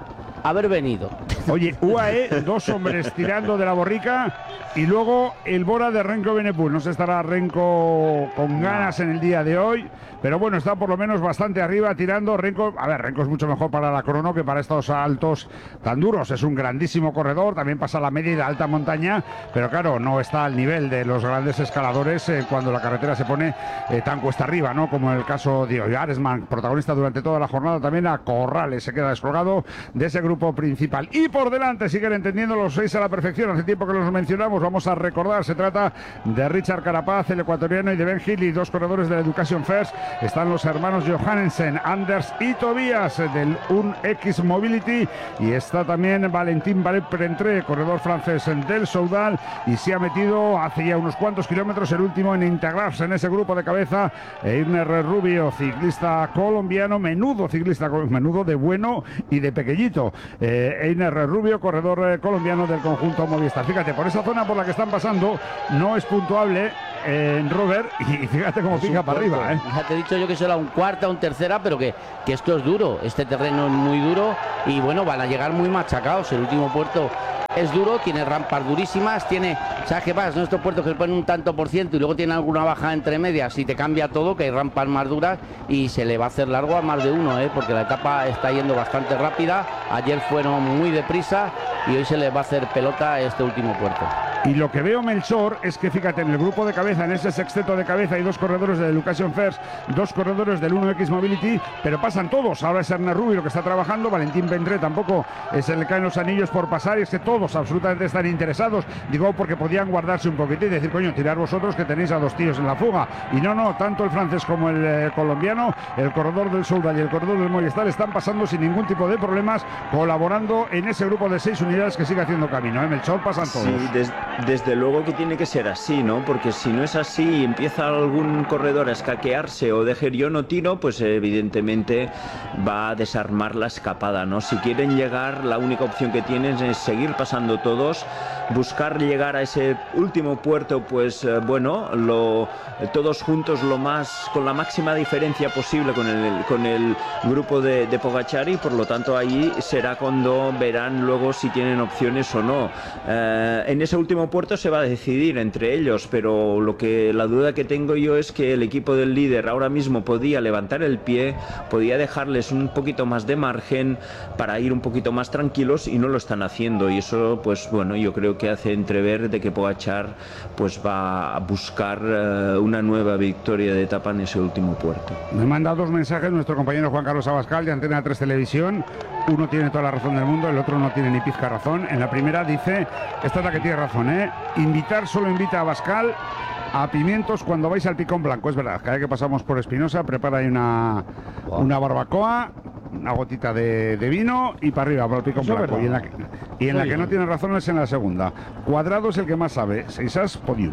haber venido. Oye, U A E, dos hombres tirando de la borrica y luego el Bora de Renko Benepul. No sé, estará Renko con ganas en el día de hoy, pero bueno, está por lo menos bastante arriba tirando. Renko, a ver, Renko es mucho mejor para la crono que para estos saltos tan duros. Es un grandísimo corredor, también pasa la media y la alta montaña, pero claro, no está al nivel de los grandes escaladores eh, cuando la carretera se pone eh, tan cuesta arriba, ¿no? Como en el caso de Oyaresman, protagonista durante toda la jornada. También a Corrales se queda descolgado de ese grupo principal. Y por delante siguen entendiendo los seis a la perfección. Hace tiempo que los mencionamos, vamos a recordar. Se trata de Richard Carapaz, el ecuatoriano, y de Ben Hill, y dos corredores de la Education First. Están los hermanos Johannesen, Anders y Tobias del U N X Mobility, y está también Valentín Valet-Prentré, corredor francés del Soudal, y se ha metido hace ya unos cuantos kilómetros el último en integrarse en ese grupo de cabeza. Eirner Rubio, ciclista colombiano, menudo ciclista, menudo de bueno y de pequeñito. Eh, Eirner Rubio, corredor eh, colombiano del conjunto Movistar. Fíjate, por esa zona por la que están pasando no es puntuable en Robert, y fíjate cómo pica para arriba, ¿eh? Ya te he dicho yo que será un cuarta, un tercera, pero que, que esto es duro, este terreno es muy duro y bueno, van a llegar muy machacados. El último puerto es duro, tiene rampas durísimas, tiene, ¿sabes qué pasa? Son estos puertos que le ponen un tanto por ciento y luego tiene alguna baja entre medias y te cambia todo, que hay rampas más duras y se le va a hacer largo a más de uno, ¿eh? Porque la etapa está yendo bastante rápida, ayer fueron muy deprisa y hoy se les va a hacer pelota a este último puerto. Y lo que veo, Melchor, es que fíjate, en el grupo de cabeza, en ese sexteto de cabeza, hay dos corredores de Education First, dos corredores del U N X Mobility, pero pasan todos. Ahora es Eirner Rubio lo que está trabajando, Valentín Vendré tampoco se le caen los anillos por pasar, y es que todos absolutamente están interesados. Digo, porque podían guardarse un poquitín y decir, coño, tirar vosotros que tenéis a dos tíos en la fuga. Y no, no, tanto el francés como el eh, colombiano, el corredor del Soudal y el corredor del Movistar están pasando sin ningún tipo de problemas, colaborando en ese grupo de seis unidades que sigue haciendo camino, ¿eh? Melchor, pasan todos. Sí, des desde luego que tiene que ser así, ¿no? Porque si no es así y empieza algún corredor a escaquearse o dejar yo no tiro, pues evidentemente va a desarmar la escapada, ¿no? Si quieren llegar, la única opción que tienen es seguir pasando todos, buscar llegar a ese último puerto, pues eh, bueno, lo, todos juntos lo más, con la máxima diferencia posible con el, con el grupo de, de Pogačar, y por lo tanto ahí será cuando verán luego si tienen opciones o no. Eh, en ese último puerto se va a decidir entre ellos, pero lo que la duda que tengo yo es que el equipo del líder ahora mismo podía levantar el pie, podía dejarles un poquito más de margen para ir un poquito más tranquilos, y no lo están haciendo, y eso pues bueno, yo creo que hace entrever de que Pogačar pues va a buscar uh, una nueva victoria de etapa en ese último puerto. Me manda dos mensajes nuestro compañero Juan Carlos Abascal de Antena tres Televisión. Uno tiene toda la razón del mundo, el otro no tiene ni pizca razón. En la primera dice, esta es la que tiene razón, ¿eh? Invitar solo invita a Abascal a Pimientos cuando vais al Picón Blanco. Es verdad, cada vez que pasamos por Espinosa prepara ahí una, wow. una barbacoa, una gotita de, de vino y para arriba, para el Picón Blanco. Y en la que, y en la que no tiene razón es en la segunda. Cuadrado es el que más sabe. Seisas, podium.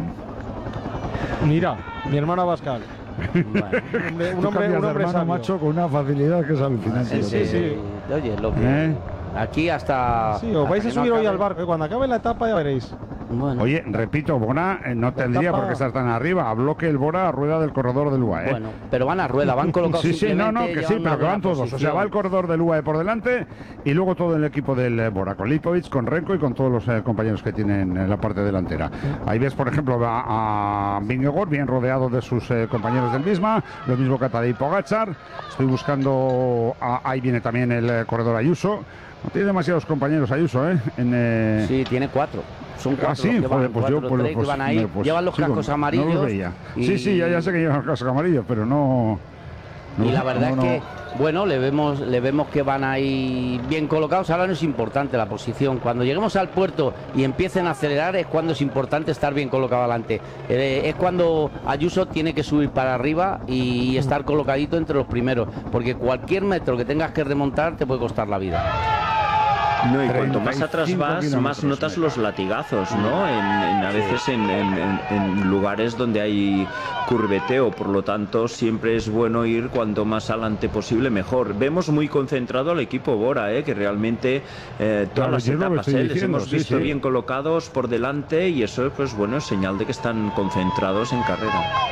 Mira, mi hermano Abascal. Bueno. un hombre, un hombre sabio, macho, con una facilidad que es alucinante. Sí, sí, sí. Oye, lo que ¿Eh? aquí hasta. Sí, os vais a subir no hoy al barco, y cuando acabe la etapa ya veréis. Bueno. Oye, repito, Bora eh, no tendría por qué estar tan arriba. A bloque el Bora a rueda del corredor del U A E. Bueno, pero van a rueda, van colocados. Sí, sí, no, no, que sí, pero que van todos. Posición. O sea, va el corredor del U A E por delante y luego todo el equipo del Bora, con Lipovic, con Renko y con todos los eh, compañeros que tienen en la parte delantera. Ahí ves, por ejemplo, a, a Vingegaard bien rodeado de sus eh, compañeros del misma, lo mismo que a Tadej Pogačar. Estoy buscando, a, ahí viene también el eh, corredor Ayuso. No tiene demasiados compañeros Ayuso, ¿eh? En, eh... Sí, tiene cuatro. Son cuatro. Ah, sí, los joder, pues yo cuatro, pues, tres pues, que van ahí, pues, llevan los sí, cascos no, amarillos. No los veía. Y... Sí, sí, ya, ya sé que llevan los cascos amarillos, pero no... no y la verdad no, es que, no. bueno, le vemos, le vemos que van ahí bien colocados. Ahora no es importante la posición. Cuando lleguemos al puerto y empiecen a acelerar es cuando es importante estar bien colocado adelante. Eh, es cuando Ayuso tiene que subir para arriba y estar colocadito entre los primeros, porque cualquier metro que tengas que remontar te puede costar la vida. No, y cuanto más atrás vas, más notas los latigazos, ¿no? En, en, a veces en, en, en lugares donde hay curveteo, por lo tanto siempre es bueno ir cuanto más adelante posible mejor. Vemos muy concentrado al equipo Bora, ¿eh? Que realmente eh, todas las etapas ¿eh? les hemos visto sí, sí. bien colocados por delante, y eso pues bueno es señal de que están concentrados en carrera.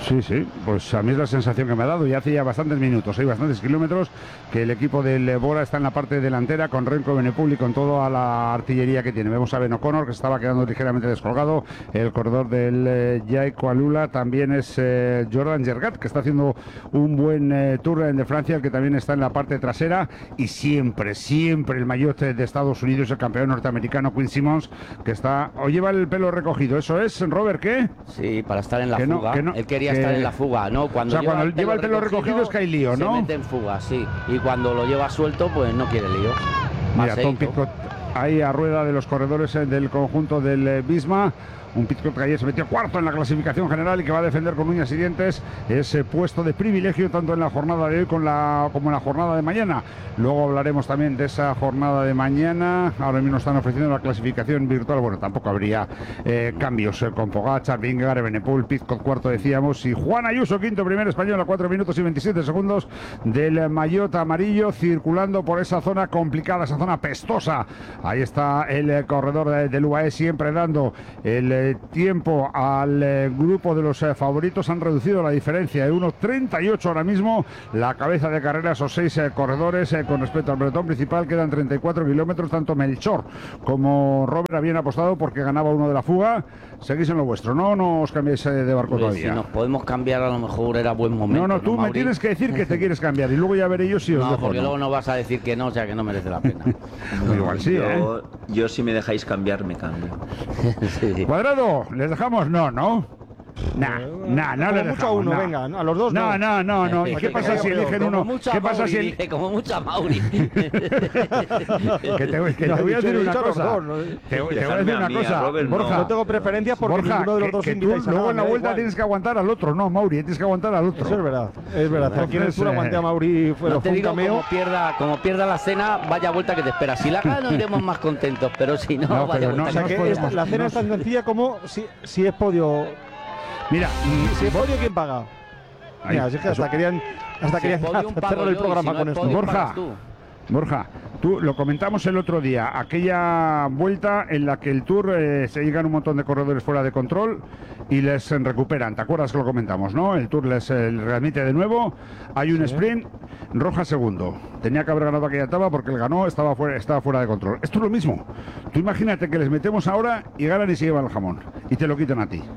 Sí, sí, pues a mí es la sensación que me ha dado. Ya hace ya bastantes minutos, hay bastantes kilómetros que el equipo del Bora está en la parte delantera con Renko Benepul y con toda la artillería que tiene. Vemos a Ben O'Connor que estaba quedando ligeramente descolgado. El corredor del eh, Jaico Alula también es eh, Jordan Gergat, que está haciendo un buen eh, Tour de Francia, el que también está en la parte trasera. Y siempre, siempre el maillot de Estados Unidos, el campeón norteamericano Quinn Simmons, que está o lleva el pelo recogido. ¿Eso es, Robert, qué? Sí, para estar en la que fuga. No, que no, Él quería que... estar en la fuga, ¿no? Cuando, o sea, lleva, cuando el pelo lleva el pelo recogido, recogido es que hay lío, ¿no? Se mete en fuga, sí. Y cuando lo lleva suelto, pues no quiere lío. Mira, Tom Pitcock ahí a rueda de los corredores del conjunto del Visma. Un Pitcock que ayer se metió cuarto en la clasificación general y que va a defender con uñas y dientes ese puesto de privilegio tanto en la jornada de hoy con la, como en la jornada de mañana. Luego hablaremos también de esa jornada de mañana. Ahora mismo están ofreciendo la clasificación virtual. Bueno, tampoco habría eh, cambios eh, con Pogačar, Vingegaard, Benepul, Pitcock cuarto decíamos, y Juan Ayuso quinto, primer español a cuatro minutos y veintisiete segundos del maillot amarillo, circulando por esa zona complicada, esa zona pestosa. Ahí está el eh, corredor de, del U A E siempre dando el eh, tiempo al eh, grupo de los eh, favoritos. Han reducido la diferencia de uno treinta y ocho ahora mismo la cabeza de carrera, esos seis eh, corredores eh, con respecto al pelotón principal. Quedan treinta y cuatro kilómetros. Tanto Melchor como Robert habían apostado porque ganaba uno de la fuga. Seguís en lo vuestro, ¿no? No os cambiéis eh, de barco pues todavía. Si nos podemos cambiar, a lo mejor era buen momento. No, no, tú ¿no, me tienes que decir que te quieres cambiar y luego ya veré yo si os no, dejo. Porque no, luego no vas a decir que no, o sea que no merece la pena. Igual sí, yo, ¿eh? Yo si me dejáis cambiar, me cambio. Sí. Cuadrado, ¿les dejamos? No, ¿no? Nah, nah, no le mucho a uno, nah. venga, a los dos no. No, no, no, no. ¿Y qué pasa si eligen uno? ¿Qué pasa si el... Como mucha Mauri. que te, que te voy a decir una cosa. Te, te voy a decir una cosa, Borja. No tengo preferencias porque Borja, ninguno de los dos que, que invitáis tú a luego nada, en la me da vuelta igual. tienes que aguantar al otro, no, Mauri, tienes que aguantar al otro. Eso es verdad, es verdad. Aquí en el Tour aguanté a Mauri, fue No te un digo, cameo. como pierda, como pierda la cena, vaya vuelta que te espera. Si la gano iremos más contentos, pero si no, No, vaya pero no, vuelta O sea que que te es- espera. la cena es tan sencilla como si, si es podio. Mira, Si es podio, ¿quién paga? Mira, Ahí, así es que hasta eso. querían, hasta Si querían es podio, un pago cerrar el yo, y programa si no con es esto. podio, Borja. pagas tú. Borja, tú lo comentamos el otro día, aquella vuelta en la que el Tour eh, se llegan un montón de corredores fuera de control y les eh, recuperan. ¿Te acuerdas que lo comentamos, no? El Tour les eh, readmite de nuevo, hay un Sí. sprint, Roja segundo. Tenía que haber ganado aquella etapa porque el ganó, estaba fuera, estaba fuera de control. Esto es lo mismo. Tú imagínate que les metemos ahora y ganan y se llevan el jamón y te lo quitan a ti.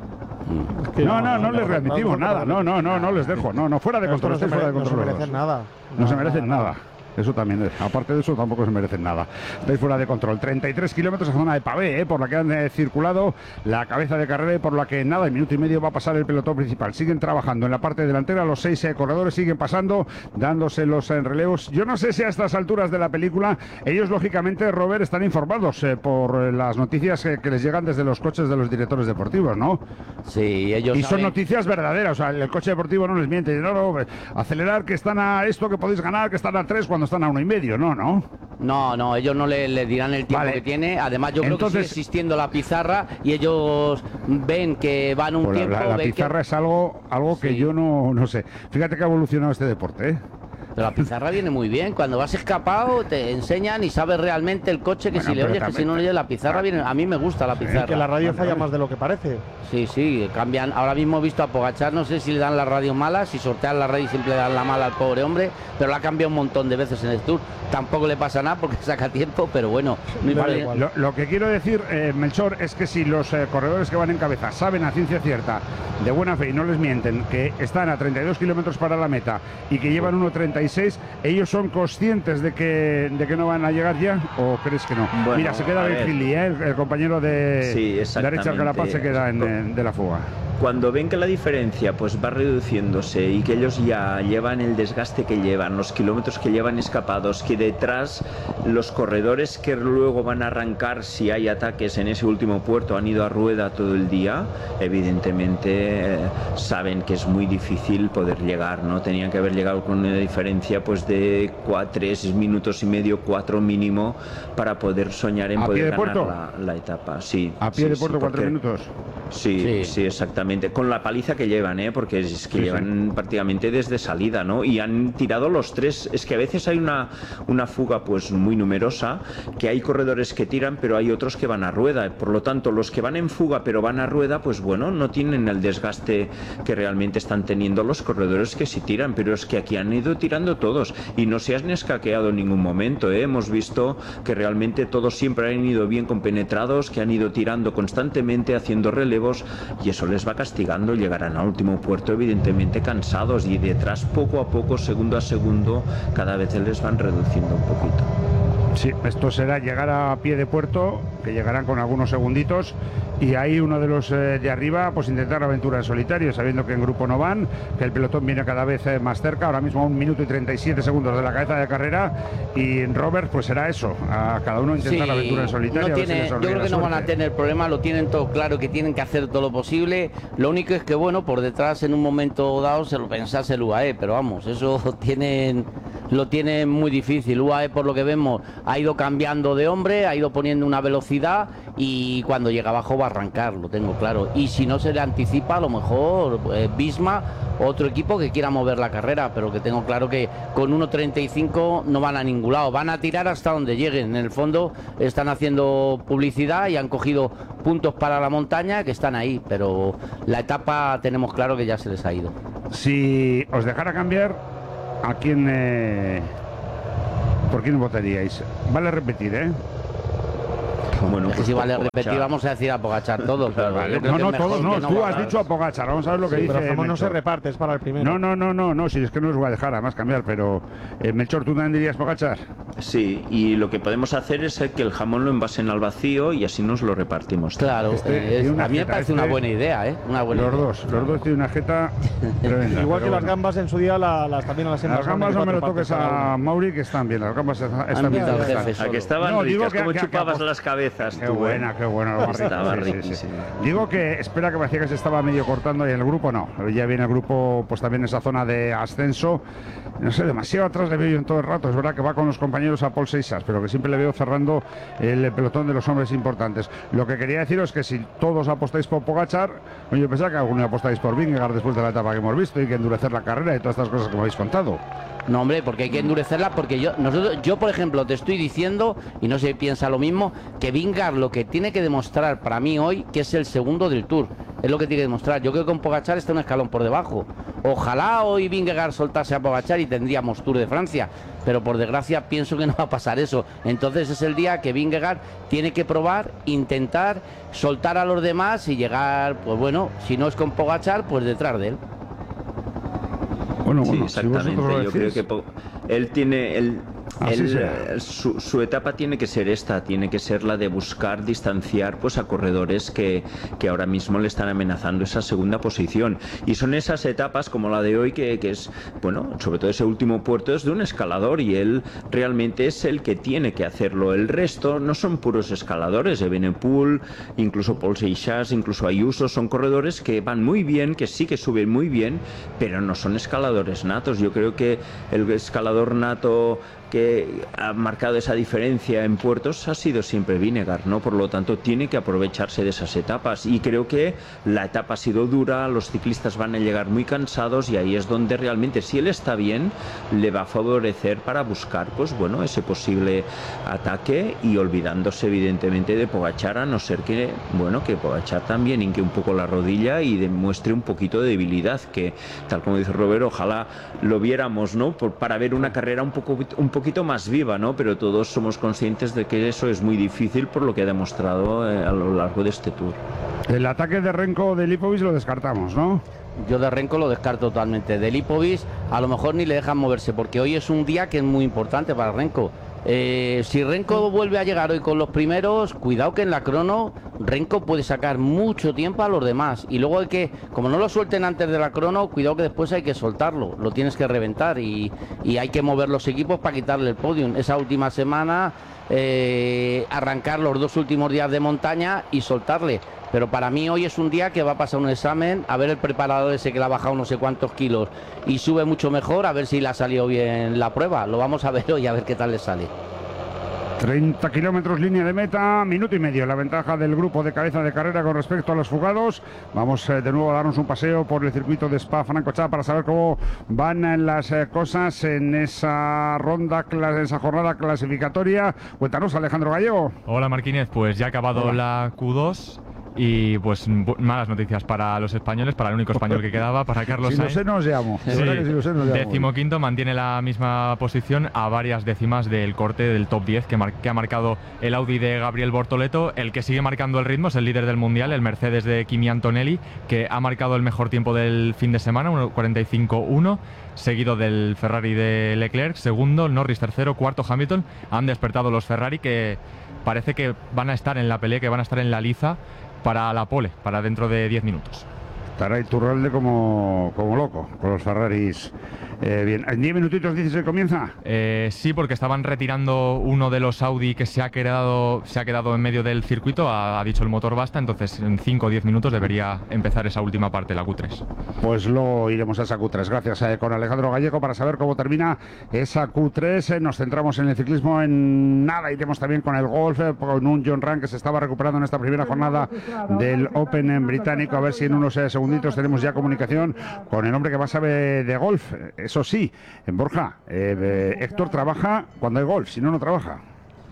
Que No, no, no les no, readmitimos no, nada. No, no, no, no les dejo. No, no, fuera de Pero esto control. no se estáis fuera de mere- no se control. los merecen dos. nada. No se Nada, merecen nada. nada. Eso también es. Aparte de eso, tampoco se merecen nada. Estáis fuera de control. treinta y tres kilómetros a zona de pavé, ¿eh? Por la que han eh, circulado la cabeza de carrera y por la que en nada, en minuto y medio va a pasar el pelotón principal. Siguen trabajando en la parte delantera. Los seis eh, corredores siguen pasando, dándose los eh, relevos. Yo no sé si a estas alturas de la película, ellos, lógicamente, Robert, están informados eh, por eh, las noticias eh, que les llegan desde los coches de los directores deportivos, ¿no? Sí, ellos Y son saben- noticias verdaderas, o sea, el coche deportivo no les miente, no, no, acelerar que están a esto, que podéis ganar, que están a tres cuando están a uno y medio, no, no. No, no, ellos no le, le dirán el tiempo Vale. que tiene. Además, yo creo que Entonces- sigue existiendo la pizarra y ellos ven que van un Pues la- tiempo. la, la ven que- pizarra es algo, algo que Sí. yo no, no sé. Fíjate que ha evolucionado este deporte, ¿eh? Pero la pizarra viene muy bien. Cuando vas escapado, te enseñan y sabes realmente el coche que Bueno, si le pero oyes, que si no le oyes, la pizarra viene. A mí me gusta la pizarra. Que la radio Vale, falla vale. más de lo que parece. Sí, sí, cambian. Ahora mismo he visto a Pogačar, no sé si le dan la radio mala, si sortean la radio y siempre le dan la mala al pobre hombre, pero la ha cambiado un montón de veces en el Tour. Tampoco le pasa nada porque saca tiempo, pero bueno, no Vale, importa. lo, lo que quiero decir, eh, Melchor, es que si los eh, corredores que van en cabeza saben a ciencia cierta, de buena fe y no les mienten, que están a treinta y dos kilómetros para la meta y que llevan uno treinta y seis, ¿ellos son conscientes de que, de que no van a llegar ya? ¿O crees que no? Bueno, Mira, se queda a Ben ver. Hilly, ¿eh? el, el compañero de, Sí, de exactamente. Richard Carapaz se queda en, en- de la fuga. Cuando ven que la diferencia pues va reduciéndose y que ellos ya llevan el desgaste que llevan, los kilómetros que llevan escapados, que detrás los corredores que luego van a arrancar si hay ataques en ese último puerto han ido a rueda todo el día, evidentemente eh, saben que es muy difícil poder llegar, ¿no? Tenían que haber llegado con una diferencia pues de cuatro, tres minutos y medio, cuatro mínimo para poder soñar en ¿A pie poder de ganar puerto? la, la etapa. Sí, A pie sí, de sí, puerto, cuatro porque- minutos. Sí, sí, sí, exactamente. Con la paliza que llevan, ¿eh? Porque es que sí, llevan sí. prácticamente desde salida, ¿no? Y han tirado los tres. Es que a veces hay una, una fuga pues muy numerosa, que hay corredores que tiran, pero hay otros que van a rueda. Por lo tanto, los que van en fuga pero van a rueda, pues bueno, no tienen el desgaste que realmente están teniendo los corredores que sí tiran. Pero es que aquí han ido tirando todos y no se han escaqueado en ningún momento, ¿eh? Hemos visto que realmente todos siempre han ido bien compenetrados, que han ido tirando constantemente, haciendo relevos, y eso les va castigando. Llegarán al último puerto evidentemente cansados y detrás poco a poco, segundo a segundo, cada vez les van reduciendo un poquito. Sí, esto será llegar a pie de puerto, que llegarán con algunos segunditos, y ahí uno de los eh, de arriba pues intentar aventura en solitario, sabiendo que en grupo no van, que el pelotón viene cada vez eh, más cerca, ahora mismo a un minuto y treinta y siete segundos de la cabeza de carrera, y en Robert pues será eso, a cada uno intentar sí, aventura en solitario. No tiene, si yo creo que no van a tener problema, lo tienen todo claro, que tienen que hacer todo lo posible. Lo único es que bueno, por detrás en un momento dado se lo pensase el U A E, pero vamos, eso tienen, lo tienen muy difícil. U A E, por lo que vemos, ha ido cambiando de hombre, ha ido poniendo una velocidad, y cuando llega abajo va a arrancar, lo tengo claro. Y si no se le anticipa, a lo mejor eh, Visma, otro equipo que quiera mover la carrera, pero que tengo claro que con uno treinta y cinco no van a ningún lado, van a tirar hasta donde lleguen. En el fondo están haciendo publicidad y han cogido puntos para la montaña que están ahí, pero la etapa tenemos claro que ya se les ha ido. Si os dejara cambiar, ¿a quién eh, por quién votaríais? Vale repetir, ¿eh? Bueno, es que pues si vale repetir, vamos a decir a Pogačar todo. Pero vale. No, no, todos no. Tú has dicho a Pogačar. Vamos a ver lo que sí, dice. Pero no se reparte, es para el primero. No, no, no, no, no. Si es que no os voy a dejar además cambiar. Pero eh, Melchor, ¿tú también dirías Pogačar? Sí, y lo que podemos hacer es que el jamón lo envasen al vacío y así nos lo repartimos. Claro, este, es, a mí me parece este, una buena idea, ¿eh? Una buena los idea. dos, los dos tienen una jeta tremenda. Igual que bueno. Las gambas en su día, la, las también las Las gambas no me lo toques a Mauri, que están bien. Las gambas están bien. A que estaban no, ricas, como chupabas las cabezas. Qué buena. Qué bueno, lo estaba sí, riquísimo. Sí, sí. Digo que espera, que parecía que se estaba medio cortando y en el grupo no. Ya viene el grupo, pues también esa zona de ascenso. No sé, demasiado atrás le veo yo en todo el rato. Es verdad que va con los compañeros a Paul Seixas, pero que siempre le veo cerrando el pelotón de los hombres importantes. Lo que quería deciros es que si todos apostáis por Pogačar, oye, yo pensaba que alguno apostáis por Vingegaard después de la etapa que hemos visto y que endurecer la carrera y todas estas cosas que me habéis contado. No, hombre, porque hay que endurecerla, porque yo, nosotros, yo por ejemplo, te estoy diciendo, y no se piensa lo mismo, que Vingegaard lo que tiene que demostrar para mí hoy, que es el segundo del Tour, es lo que tiene que demostrar. Yo creo que con Pogačar está un escalón por debajo. Ojalá hoy Vingegaard soltase a Pogačar y tendríamos Tour de Francia, pero por desgracia pienso que no va a pasar eso. Entonces es el día que Vingegaard tiene que probar, intentar soltar a los demás y llegar, pues bueno, si no es con Pogačar, pues detrás de él. Bueno, sí, bueno, exactamente. Si yo creo que él tiene el, él, su, su etapa tiene que ser esta, tiene que ser la de buscar distanciar pues a corredores que, que ahora mismo le están amenazando esa segunda posición. Y son esas etapas como la de hoy que, que es, bueno, sobre todo ese último puerto es de un escalador y él realmente es el que tiene que hacerlo. El resto no son puros escaladores. Evenepoel, incluso Paul Seixas, incluso Ayuso, son corredores que van muy bien, que sí que suben muy bien, pero no son escaladores natos. Yo creo que el escalador nato que ha marcado esa diferencia en puertos ha sido siempre Vingegaard, ¿no? Por lo tanto tiene que aprovecharse de esas etapas y creo que la etapa ha sido dura, los ciclistas van a llegar muy cansados y ahí es donde realmente, si él está bien, le va a favorecer para buscar pues bueno, ese posible ataque y olvidándose evidentemente de Pogačar, a no ser que bueno, que Pogačar también hinque un poco la rodilla y demuestre un poquito de debilidad, que tal como dice Robert, ojalá lo viéramos, ¿no? Por, para ver una carrera un poco un poco poquito más viva, ¿no? Pero todos somos conscientes de que eso es muy difícil por lo que ha demostrado eh, a lo largo de este Tour. El ataque de Renko de Lipovic lo descartamos, ¿no? Yo de Renko lo descarto totalmente. De Lipovic a lo mejor ni le dejan moverse, porque hoy es un día que es muy importante para Renko. Eh, si Renko vuelve a llegar hoy con los primeros, cuidado que en la crono Renko puede sacar mucho tiempo a los demás y luego hay que, como no lo suelten antes de la crono, cuidado que después hay que soltarlo, lo tienes que reventar y, y hay que mover los equipos para quitarle el podium. Esa última semana eh, arrancar los dos últimos días de montaña y soltarle. Pero para mí hoy es un día que va a pasar un examen, a ver el preparador ese que le ha bajado no sé cuántos kilos y sube mucho mejor, a ver si le ha salido bien la prueba. Lo vamos a ver hoy, a ver qué tal le sale. treinta kilómetros línea de meta, minuto y medio la ventaja del grupo de cabeza de carrera con respecto a los fugados. Vamos eh, de nuevo a darnos un paseo por el circuito de Spa-Francorchamps para saber cómo van las eh, cosas en esa ronda, en esa jornada clasificatoria. Cuéntanos, Alejandro Gallego. Hola Marquínez, pues ya ha acabado Hola. la Q dos. Y pues malas noticias para los españoles, para el único español que quedaba, para Carlos Si Sainz. lo sé, nos llamo. De Sí, verdad que si lo sé, nos llamo. decimoquinto, mantiene la misma posición a varias décimas del corte del top diez que, mar- que ha marcado el Audi de Gabriel Bortoleto. El que sigue marcando el ritmo es el líder del Mundial, el Mercedes de Kimi Antonelli, que ha marcado el mejor tiempo del fin de semana, uno cuarenta y cinco uno, seguido del Ferrari de Leclerc, segundo, Norris tercero, cuarto Hamilton. Han despertado los Ferrari, que parece que van a estar en la pelea, que van a estar en la liza para la pole, para dentro de diez minutos. Estará Iturralde como, como loco con los Ferraris. Eh, bien, ¿en diez minutitos dices que comienza? Eh, sí, porque estaban retirando uno de los Audi que se ha quedado, se ha quedado en medio del circuito, ha, ha dicho el motor basta, entonces en cinco o diez minutos debería empezar esa última parte, la Q tres. Pues luego iremos a esa Q tres. Gracias eh, con Alejandro Gallego para saber cómo termina esa Q tres. Eh, nos centramos en el ciclismo, en nada. Iremos también con el golf, eh, con un John Ram que se estaba recuperando en esta primera jornada del Open en británico. A ver si en unos eh, segunditos tenemos ya comunicación con el hombre que más sabe de golf. Eso sí, en Borja, eh, eh, Héctor trabaja cuando hay golf, si no, no trabaja.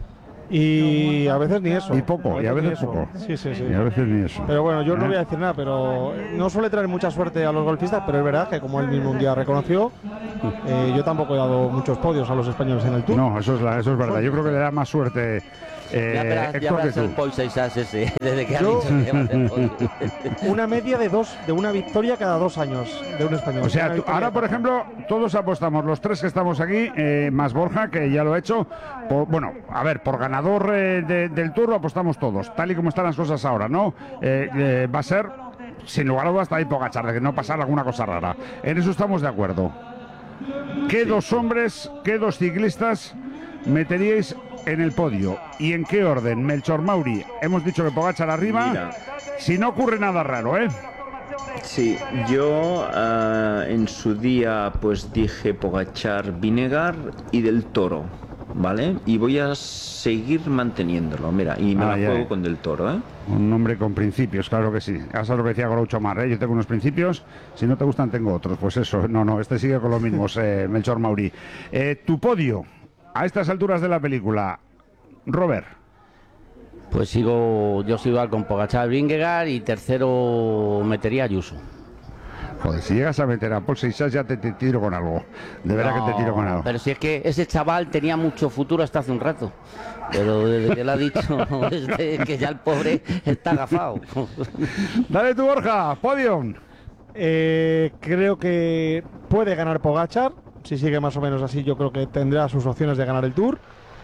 Y a veces ni eso. Y poco, y a veces ni eso. poco. Sí, sí, sí. Y a veces ni eso. Pero bueno, yo no ¿Eh? voy a decir nada, pero no suele traer mucha suerte a los golfistas, pero es verdad que como él mismo un día reconoció, eh, yo tampoco he dado muchos podios a los españoles en el Tour. No, eso es, la, eso es verdad. Yo creo que le da más suerte eh, Ya verás, ya Héctor que verás el tú. Paul Seixas ese, desde que ha Yo- dicho que va a hacer podio. Una media de dos, de una victoria cada dos años de un español. O sea, Una tú- victoria ahora, por cada- ejemplo, todos apostamos, los tres que estamos aquí, eh, más Borja, que ya lo ha hecho. Por- bueno, a ver, por ganador eh, de- del Tour lo apostamos todos, tal y como están las cosas ahora, ¿no? Eh, eh, va a ser, sin lugar a dudas, hasta ahí Pogačar, de que no pasar alguna cosa rara. En eso estamos de acuerdo. ¿Qué dos hombres, qué dos ciclistas meteríais en el podio? ¿Y en qué orden? Melchor Mauri, hemos dicho que Pogačar arriba, Mira. si no ocurre nada raro, ¿eh? Sí, yo ah, en su día pues dije Pogačar, Vinegar y Del Toro, ¿vale? Y voy a seguir manteniéndolo, mira, y me Ah, la ya, juego ya. con Del Toro, ¿eh? Un hombre con principios, claro que sí. Eso es lo que decía Groucho Mar, ¿eh? Yo tengo unos principios, si no te gustan tengo otros. Pues eso, no, no, este sigue con los mismos, eh, Melchor Mauri. Eh, tu podio, a estas alturas de la película, Robert. Pues sigo, yo sigo al con Pogačar, Vingegaard y tercero metería a Ayuso. Joder, si llegas a meter a Paul Seixas ya te, te tiro con algo. De verdad que te tiro con algo. Pero si es que ese chaval tenía mucho futuro hasta hace un rato. Pero desde que le ha dicho este, que ya el pobre está agafado. Dale tú, Borja, podium. Eh, creo que puede ganar Pogačar. Si sigue más o menos así, yo creo que tendrá sus opciones de ganar el Tour.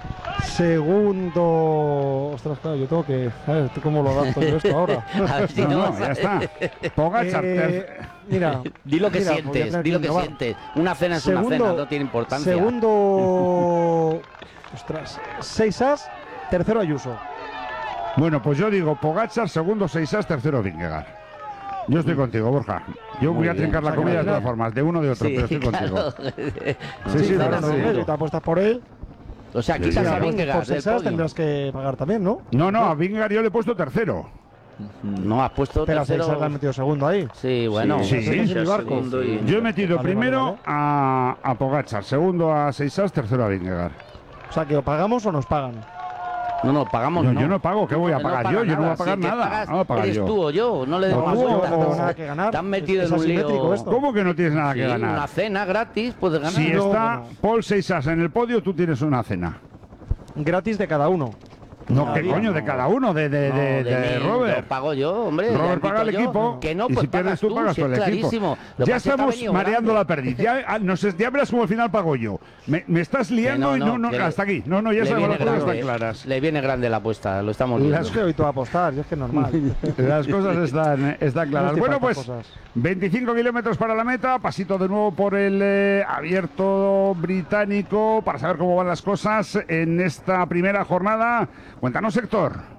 Segundo... Ostras, claro, yo tengo que... A ver, ¿cómo lo adapto yo esto ahora? A ver si No, no, no, ya está. Pogačar, Eh, mira, Di lo que mira, voy a sientes, tener di lo que innovar. sientes. Una cena es una Segundo- cena, no tiene importancia. Segundo... Ostras, Seixas, tercero Ayuso. Bueno, pues yo digo Pogačar, segundo Seixas, tercero Vingegaard. Yo estoy contigo, Borja. Yo Muy voy a bien. trincar la O sea, que comida de al todas final- formas, de uno o de otro, Sí, pero estoy contigo. claro. Sí, sí, claro, claro, no, sí. si te apuestas por él, O sea, Sí, quitas sí. a si apuestas Vingegaard por del Seixas podio. tendrás que pagar también, ¿no? No, no, a Vingegaard yo le he puesto tercero. No, has puesto Pero a tercero. Seixas le han metido segundo ahí. Sí, bueno. Sí, sí. Seixas en el barco. Segundo y- Yo he metido Vale, primero vale, A, a Pogačar, segundo a Seixas, tercero a Vingegaard. O sea, que o pagamos o nos pagan. No, no, pagamos No, no. yo no pago, ¿qué voy a No pagar paga yo? Yo no voy nada, a pagar si el que nada. pagas No voy a pagar eres yo. tú o yo, no le des O más tú, o vueltas. no tengo nada que ganar. Te han metido Es- en es un lío. asimétrico esto. ¿Cómo que no tienes nada que Sí, ganar? una cena gratis, puedes ganar. Si No, está no. Paul Seixas en el podio, tú tienes una cena. Gratis de cada uno. No, Cada ¿qué día. coño? De cada uno, de, de, No, de, de de mí, Robert. Lo pago yo, hombre. ya Robert invito paga el yo. equipo. Que no, y pues si pierdes pagas tú, pagas si tú el es equipo. clarísimo. Lo que Ya pasa es que ha estamos venido mareando grande. la perdiz. Ya, ah, no sé, ya verás cómo al final pago yo. Me, me estás liando Que y no, no, que le- hasta aquí. No, no, ya le sabemos viene las cosas grande, están claras. Le viene grande la apuesta, lo estamos Es viendo. que hoy tú a apostar, y es que es normal. Las cosas están, están claras. No estoy Bueno, para pues estas cosas. veinticinco kilómetros para la meta. Pasito de nuevo por el eh, abierto británico para saber cómo van las cosas en esta primera jornada. Cuéntanos, Héctor.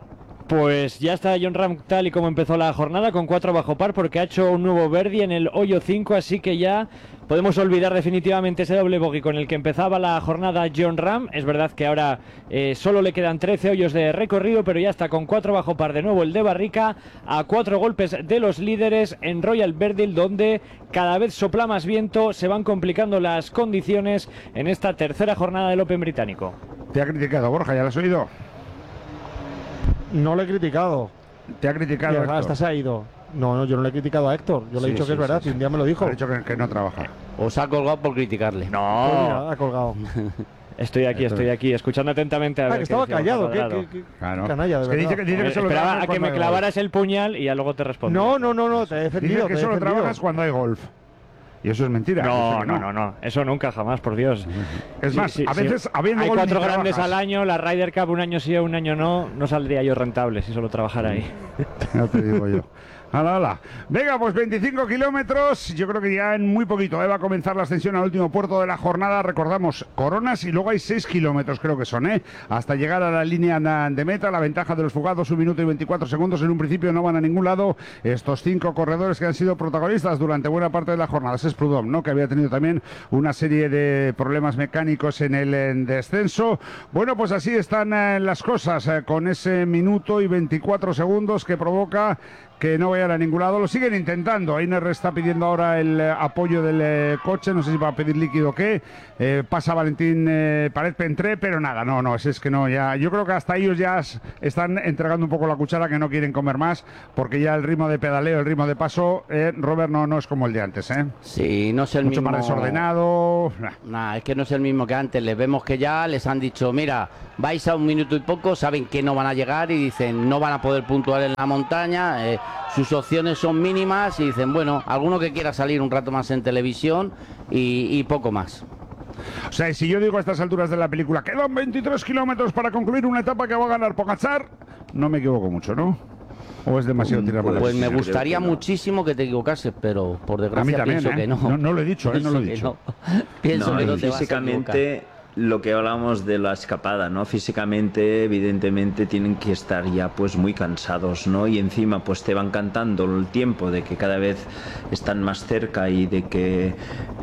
Pues ya está Jon Rahm tal y como empezó la jornada, con cuatro bajo par, porque ha hecho un nuevo birdie en el hoyo cinco, así que ya podemos olvidar definitivamente ese doble bogey con el que empezaba la jornada Jon Rahm. Es verdad que ahora eh, solo le quedan trece hoyos de recorrido, pero ya está con cuatro bajo par de nuevo el de Barrica, a cuatro golpes de los líderes en Royal Verdale, donde cada vez sopla más viento, se van complicando las condiciones en esta tercera jornada del Open británico. Te ha criticado, Borja, ¿ya lo has oído? No lo he criticado. Te ha criticado, Héctor. Hasta se ha ido. No, no, yo no le he criticado a Héctor. Yo le he Sí, dicho sí, que es verdad, sí, y un día me lo dijo. Ha dicho que, que no trabaja. Os ha colgado por criticarle. No. Pues mira, ha colgado. Estoy aquí, estoy aquí, escuchando atentamente a Ah, ver que qué estaba decía callado. Borja ¿Qué, Cuadrado. qué, qué Claro. canalla, de Es que verdad. dice que, dice que Eh, solo esperaba trabajas a que me cuando hay clavaras el puñal y ya luego te respondo. No, no, no, no, te he golf. defendido. Dice que te he solo defendido. trabajas cuando hay golf. Y eso es mentira. No, Eso no, que no, no, eso nunca, jamás, por Dios. Es Sí, más, sí, a sí. veces habiendo hay golf cuatro ni grandes trabajas. al año, la Ryder Cup un año sí, un año no, no saldría yo rentable si solo trabajara ahí. Ya te digo yo. Hala, hala. Venga, pues veinticinco kilómetros. Yo creo que ya en muy poquito ¿eh? va a comenzar la ascensión al último puerto de la jornada. Recordamos, Coronas, y luego hay seis kilómetros, creo que son, ¿eh? hasta llegar a la línea de meta. La ventaja de los fugados, un minuto y veinticuatro segundos. En un principio no van a ningún lado estos cinco corredores que han sido protagonistas durante buena parte de la jornada. Ese es Prudhomme, ¿no? Que había tenido también una serie de problemas mecánicos en el en descenso. Bueno, pues así están eh, las cosas, eh, con ese minuto y veinticuatro segundos que provoca que no vayan a ningún lado. Lo siguen intentando. Einer está pidiendo ahora el eh, apoyo del eh, coche, no sé si va a pedir líquido o qué. Eh, pasa Valentín eh, Pared Pentré, pero nada, no, no, es, es que no, ya. Yo creo que hasta ellos ya están entregando un poco la cuchara, que no quieren comer más, porque ya el ritmo de pedaleo, el ritmo de paso, eh, Robert, no, no es como el de antes, ¿eh? Sí, no es el Mucho mismo. más desordenado. Nah, es que no es el mismo que antes. Les vemos que ya les han dicho, mira, vais a un minuto y poco, saben que no van a llegar y dicen, no van a poder puntuar en la montaña. Eh, sus opciones son mínimas y dicen, bueno, alguno que quiera salir un rato más en televisión y, y poco más. O sea, si yo digo a estas alturas de la película, quedan veintitrés kilómetros para concluir una etapa que va a ganar Pogačar, no me equivoco mucho, ¿no? ¿O es demasiado tirar por Pues ahí? me gustaría muchísimo que te equivocases, pero por A mí desgracia también, pienso ¿eh? que no. No, no lo he dicho, ¿eh? No lo he Pienso que dicho. no. Pienso No, que y no te vas a físicamente, equivocar. lo que hablábamos de la escapada, ¿no? Físicamente, evidentemente, tienen que estar ya pues muy cansados, ¿no? Y encima pues te van cantando el tiempo de que cada vez están más cerca y de que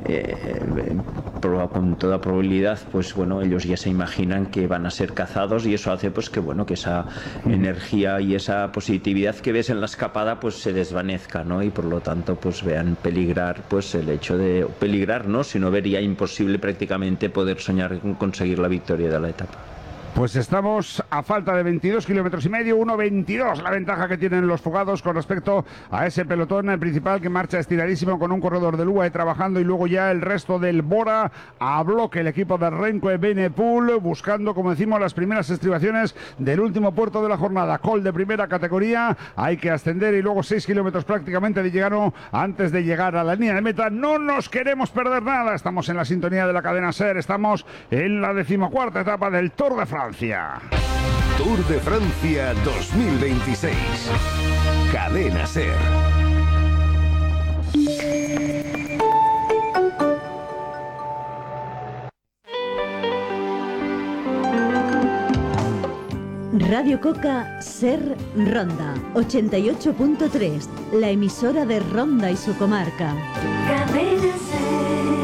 eh, con toda probabilidad pues bueno, ellos ya se imaginan que van a ser cazados, y eso hace pues que bueno, que esa energía y esa positividad que ves en la escapada pues se desvanezca, ¿no? Y por lo tanto pues vean peligrar pues el hecho de peligrar, ¿no? Sino ver ya imposible prácticamente poder soñar con conseguir la victoria de la etapa. Pues estamos a falta de veintidós kilómetros y medio, uno veintidós la ventaja que tienen los fugados con respecto a ese pelotón principal que marcha estiradísimo con un corredor del U A E trabajando, y luego ya el resto del Bora a bloque, el equipo de Renko Evenepoel buscando, como decimos, las primeras estribaciones del último puerto de la jornada. Col de primera categoría, hay que ascender y luego seis kilómetros prácticamente de llegano antes de llegar a la línea de meta. No nos queremos perder nada, estamos en la sintonía de la cadena SER, estamos en la decimocuarta etapa del Tour de Francia. Tour de Francia dos mil veintiséis. Cadena SER. Radio Coca Ser Ronda ochenta y ocho punto tres, la emisora de Ronda y su comarca. Cadena Ser.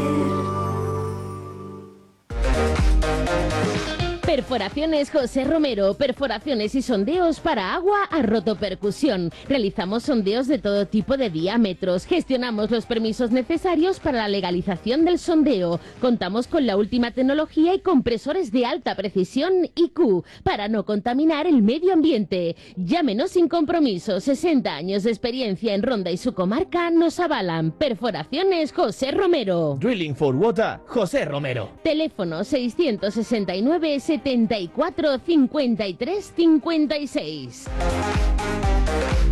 Perforaciones José Romero, perforaciones y sondeos para agua a rotopercusión. Realizamos sondeos de todo tipo de diámetros, gestionamos los permisos necesarios para la legalización del sondeo. Contamos con la última tecnología y compresores de alta precisión I Q para no contaminar el medio ambiente. Llámenos sin compromiso, sesenta años de experiencia en Ronda y su comarca nos avalan. Perforaciones José Romero. Drilling for Water, José Romero. Teléfono seiscientos sesenta y nueve, setenta y cuatro, cincuenta y tres, cincuenta y seis.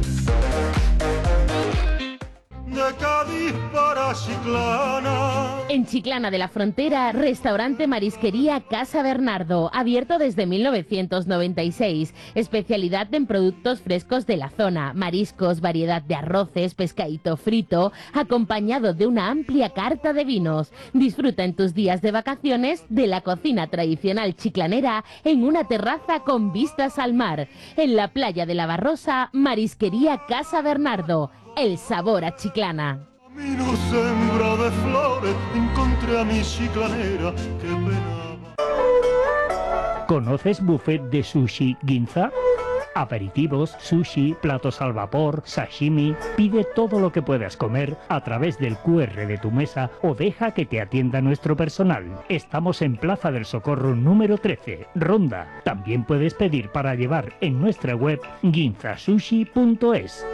De Cádiz para Chiclana. En Chiclana de la Frontera, restaurante Marisquería Casa Bernardo, abierto desde mil novecientos noventa y seis. Especialidad en productos frescos de la zona, mariscos, variedad de arroces, pescadito frito, acompañado de una amplia carta de vinos. Disfruta en tus días de vacaciones de la cocina tradicional chiclanera en una terraza con vistas al mar. En la playa de la Barrosa, Marisquería Casa Bernardo, el sabor a Chiclana. Camino sembrado de flores, encontré a mi chiclanera que penaba. ¿Conoces buffet de sushi Ginza? Aperitivos, sushi, platos al vapor, sashimi. Pide todo lo que puedas comer a través del cu erre de tu mesa o deja que te atienda nuestro personal. Estamos en Plaza del Socorro número trece, Ronda. También puedes pedir para llevar en nuestra web ginzasushi punto es.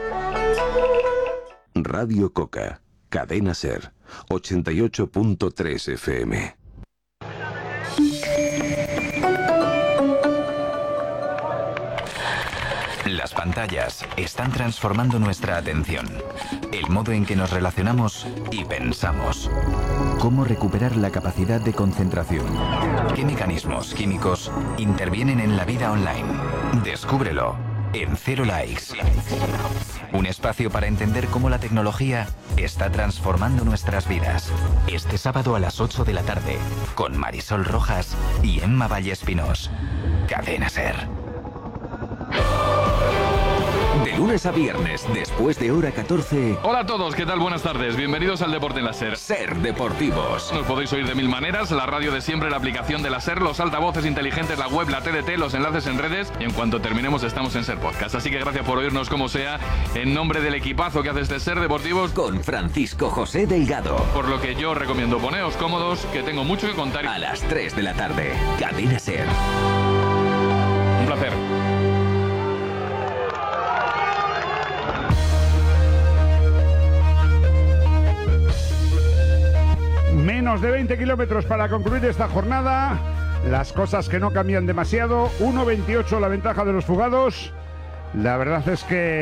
Radio Coca, Cadena Ser, ochenta y ocho punto tres F M. Las pantallas están transformando nuestra atención, el modo en que nos relacionamos y pensamos. ¿Cómo recuperar la capacidad de concentración? ¿Qué mecanismos químicos intervienen en la vida online? Descúbrelo en Cero Likes. Un espacio para entender cómo la tecnología está transformando nuestras vidas. Este sábado a las ocho de la tarde, con Marisol Rojas y Emma Vallespinós. Cadena Ser. De lunes a viernes, después de hora catorce. Hola a todos, ¿qué tal? Buenas tardes. Bienvenidos al Deporte en la Ser. Ser Deportivos. Nos podéis oír de mil maneras, la radio de siempre, la aplicación de la Ser, los altavoces inteligentes, la web, la T D T, los enlaces en redes y en cuanto terminemos estamos en Ser Podcast. Así que gracias por oírnos como sea, en nombre del equipazo que hace este Ser Deportivos. Con Francisco José Delgado. Por lo que yo recomiendo poneos cómodos, que tengo mucho que contar. A las tres de la tarde, Cadena Ser. Un placer. Menos de veinte kilómetros para concluir esta jornada. Las cosas que no cambian demasiado. uno veintiocho la ventaja de los fugados. La verdad es que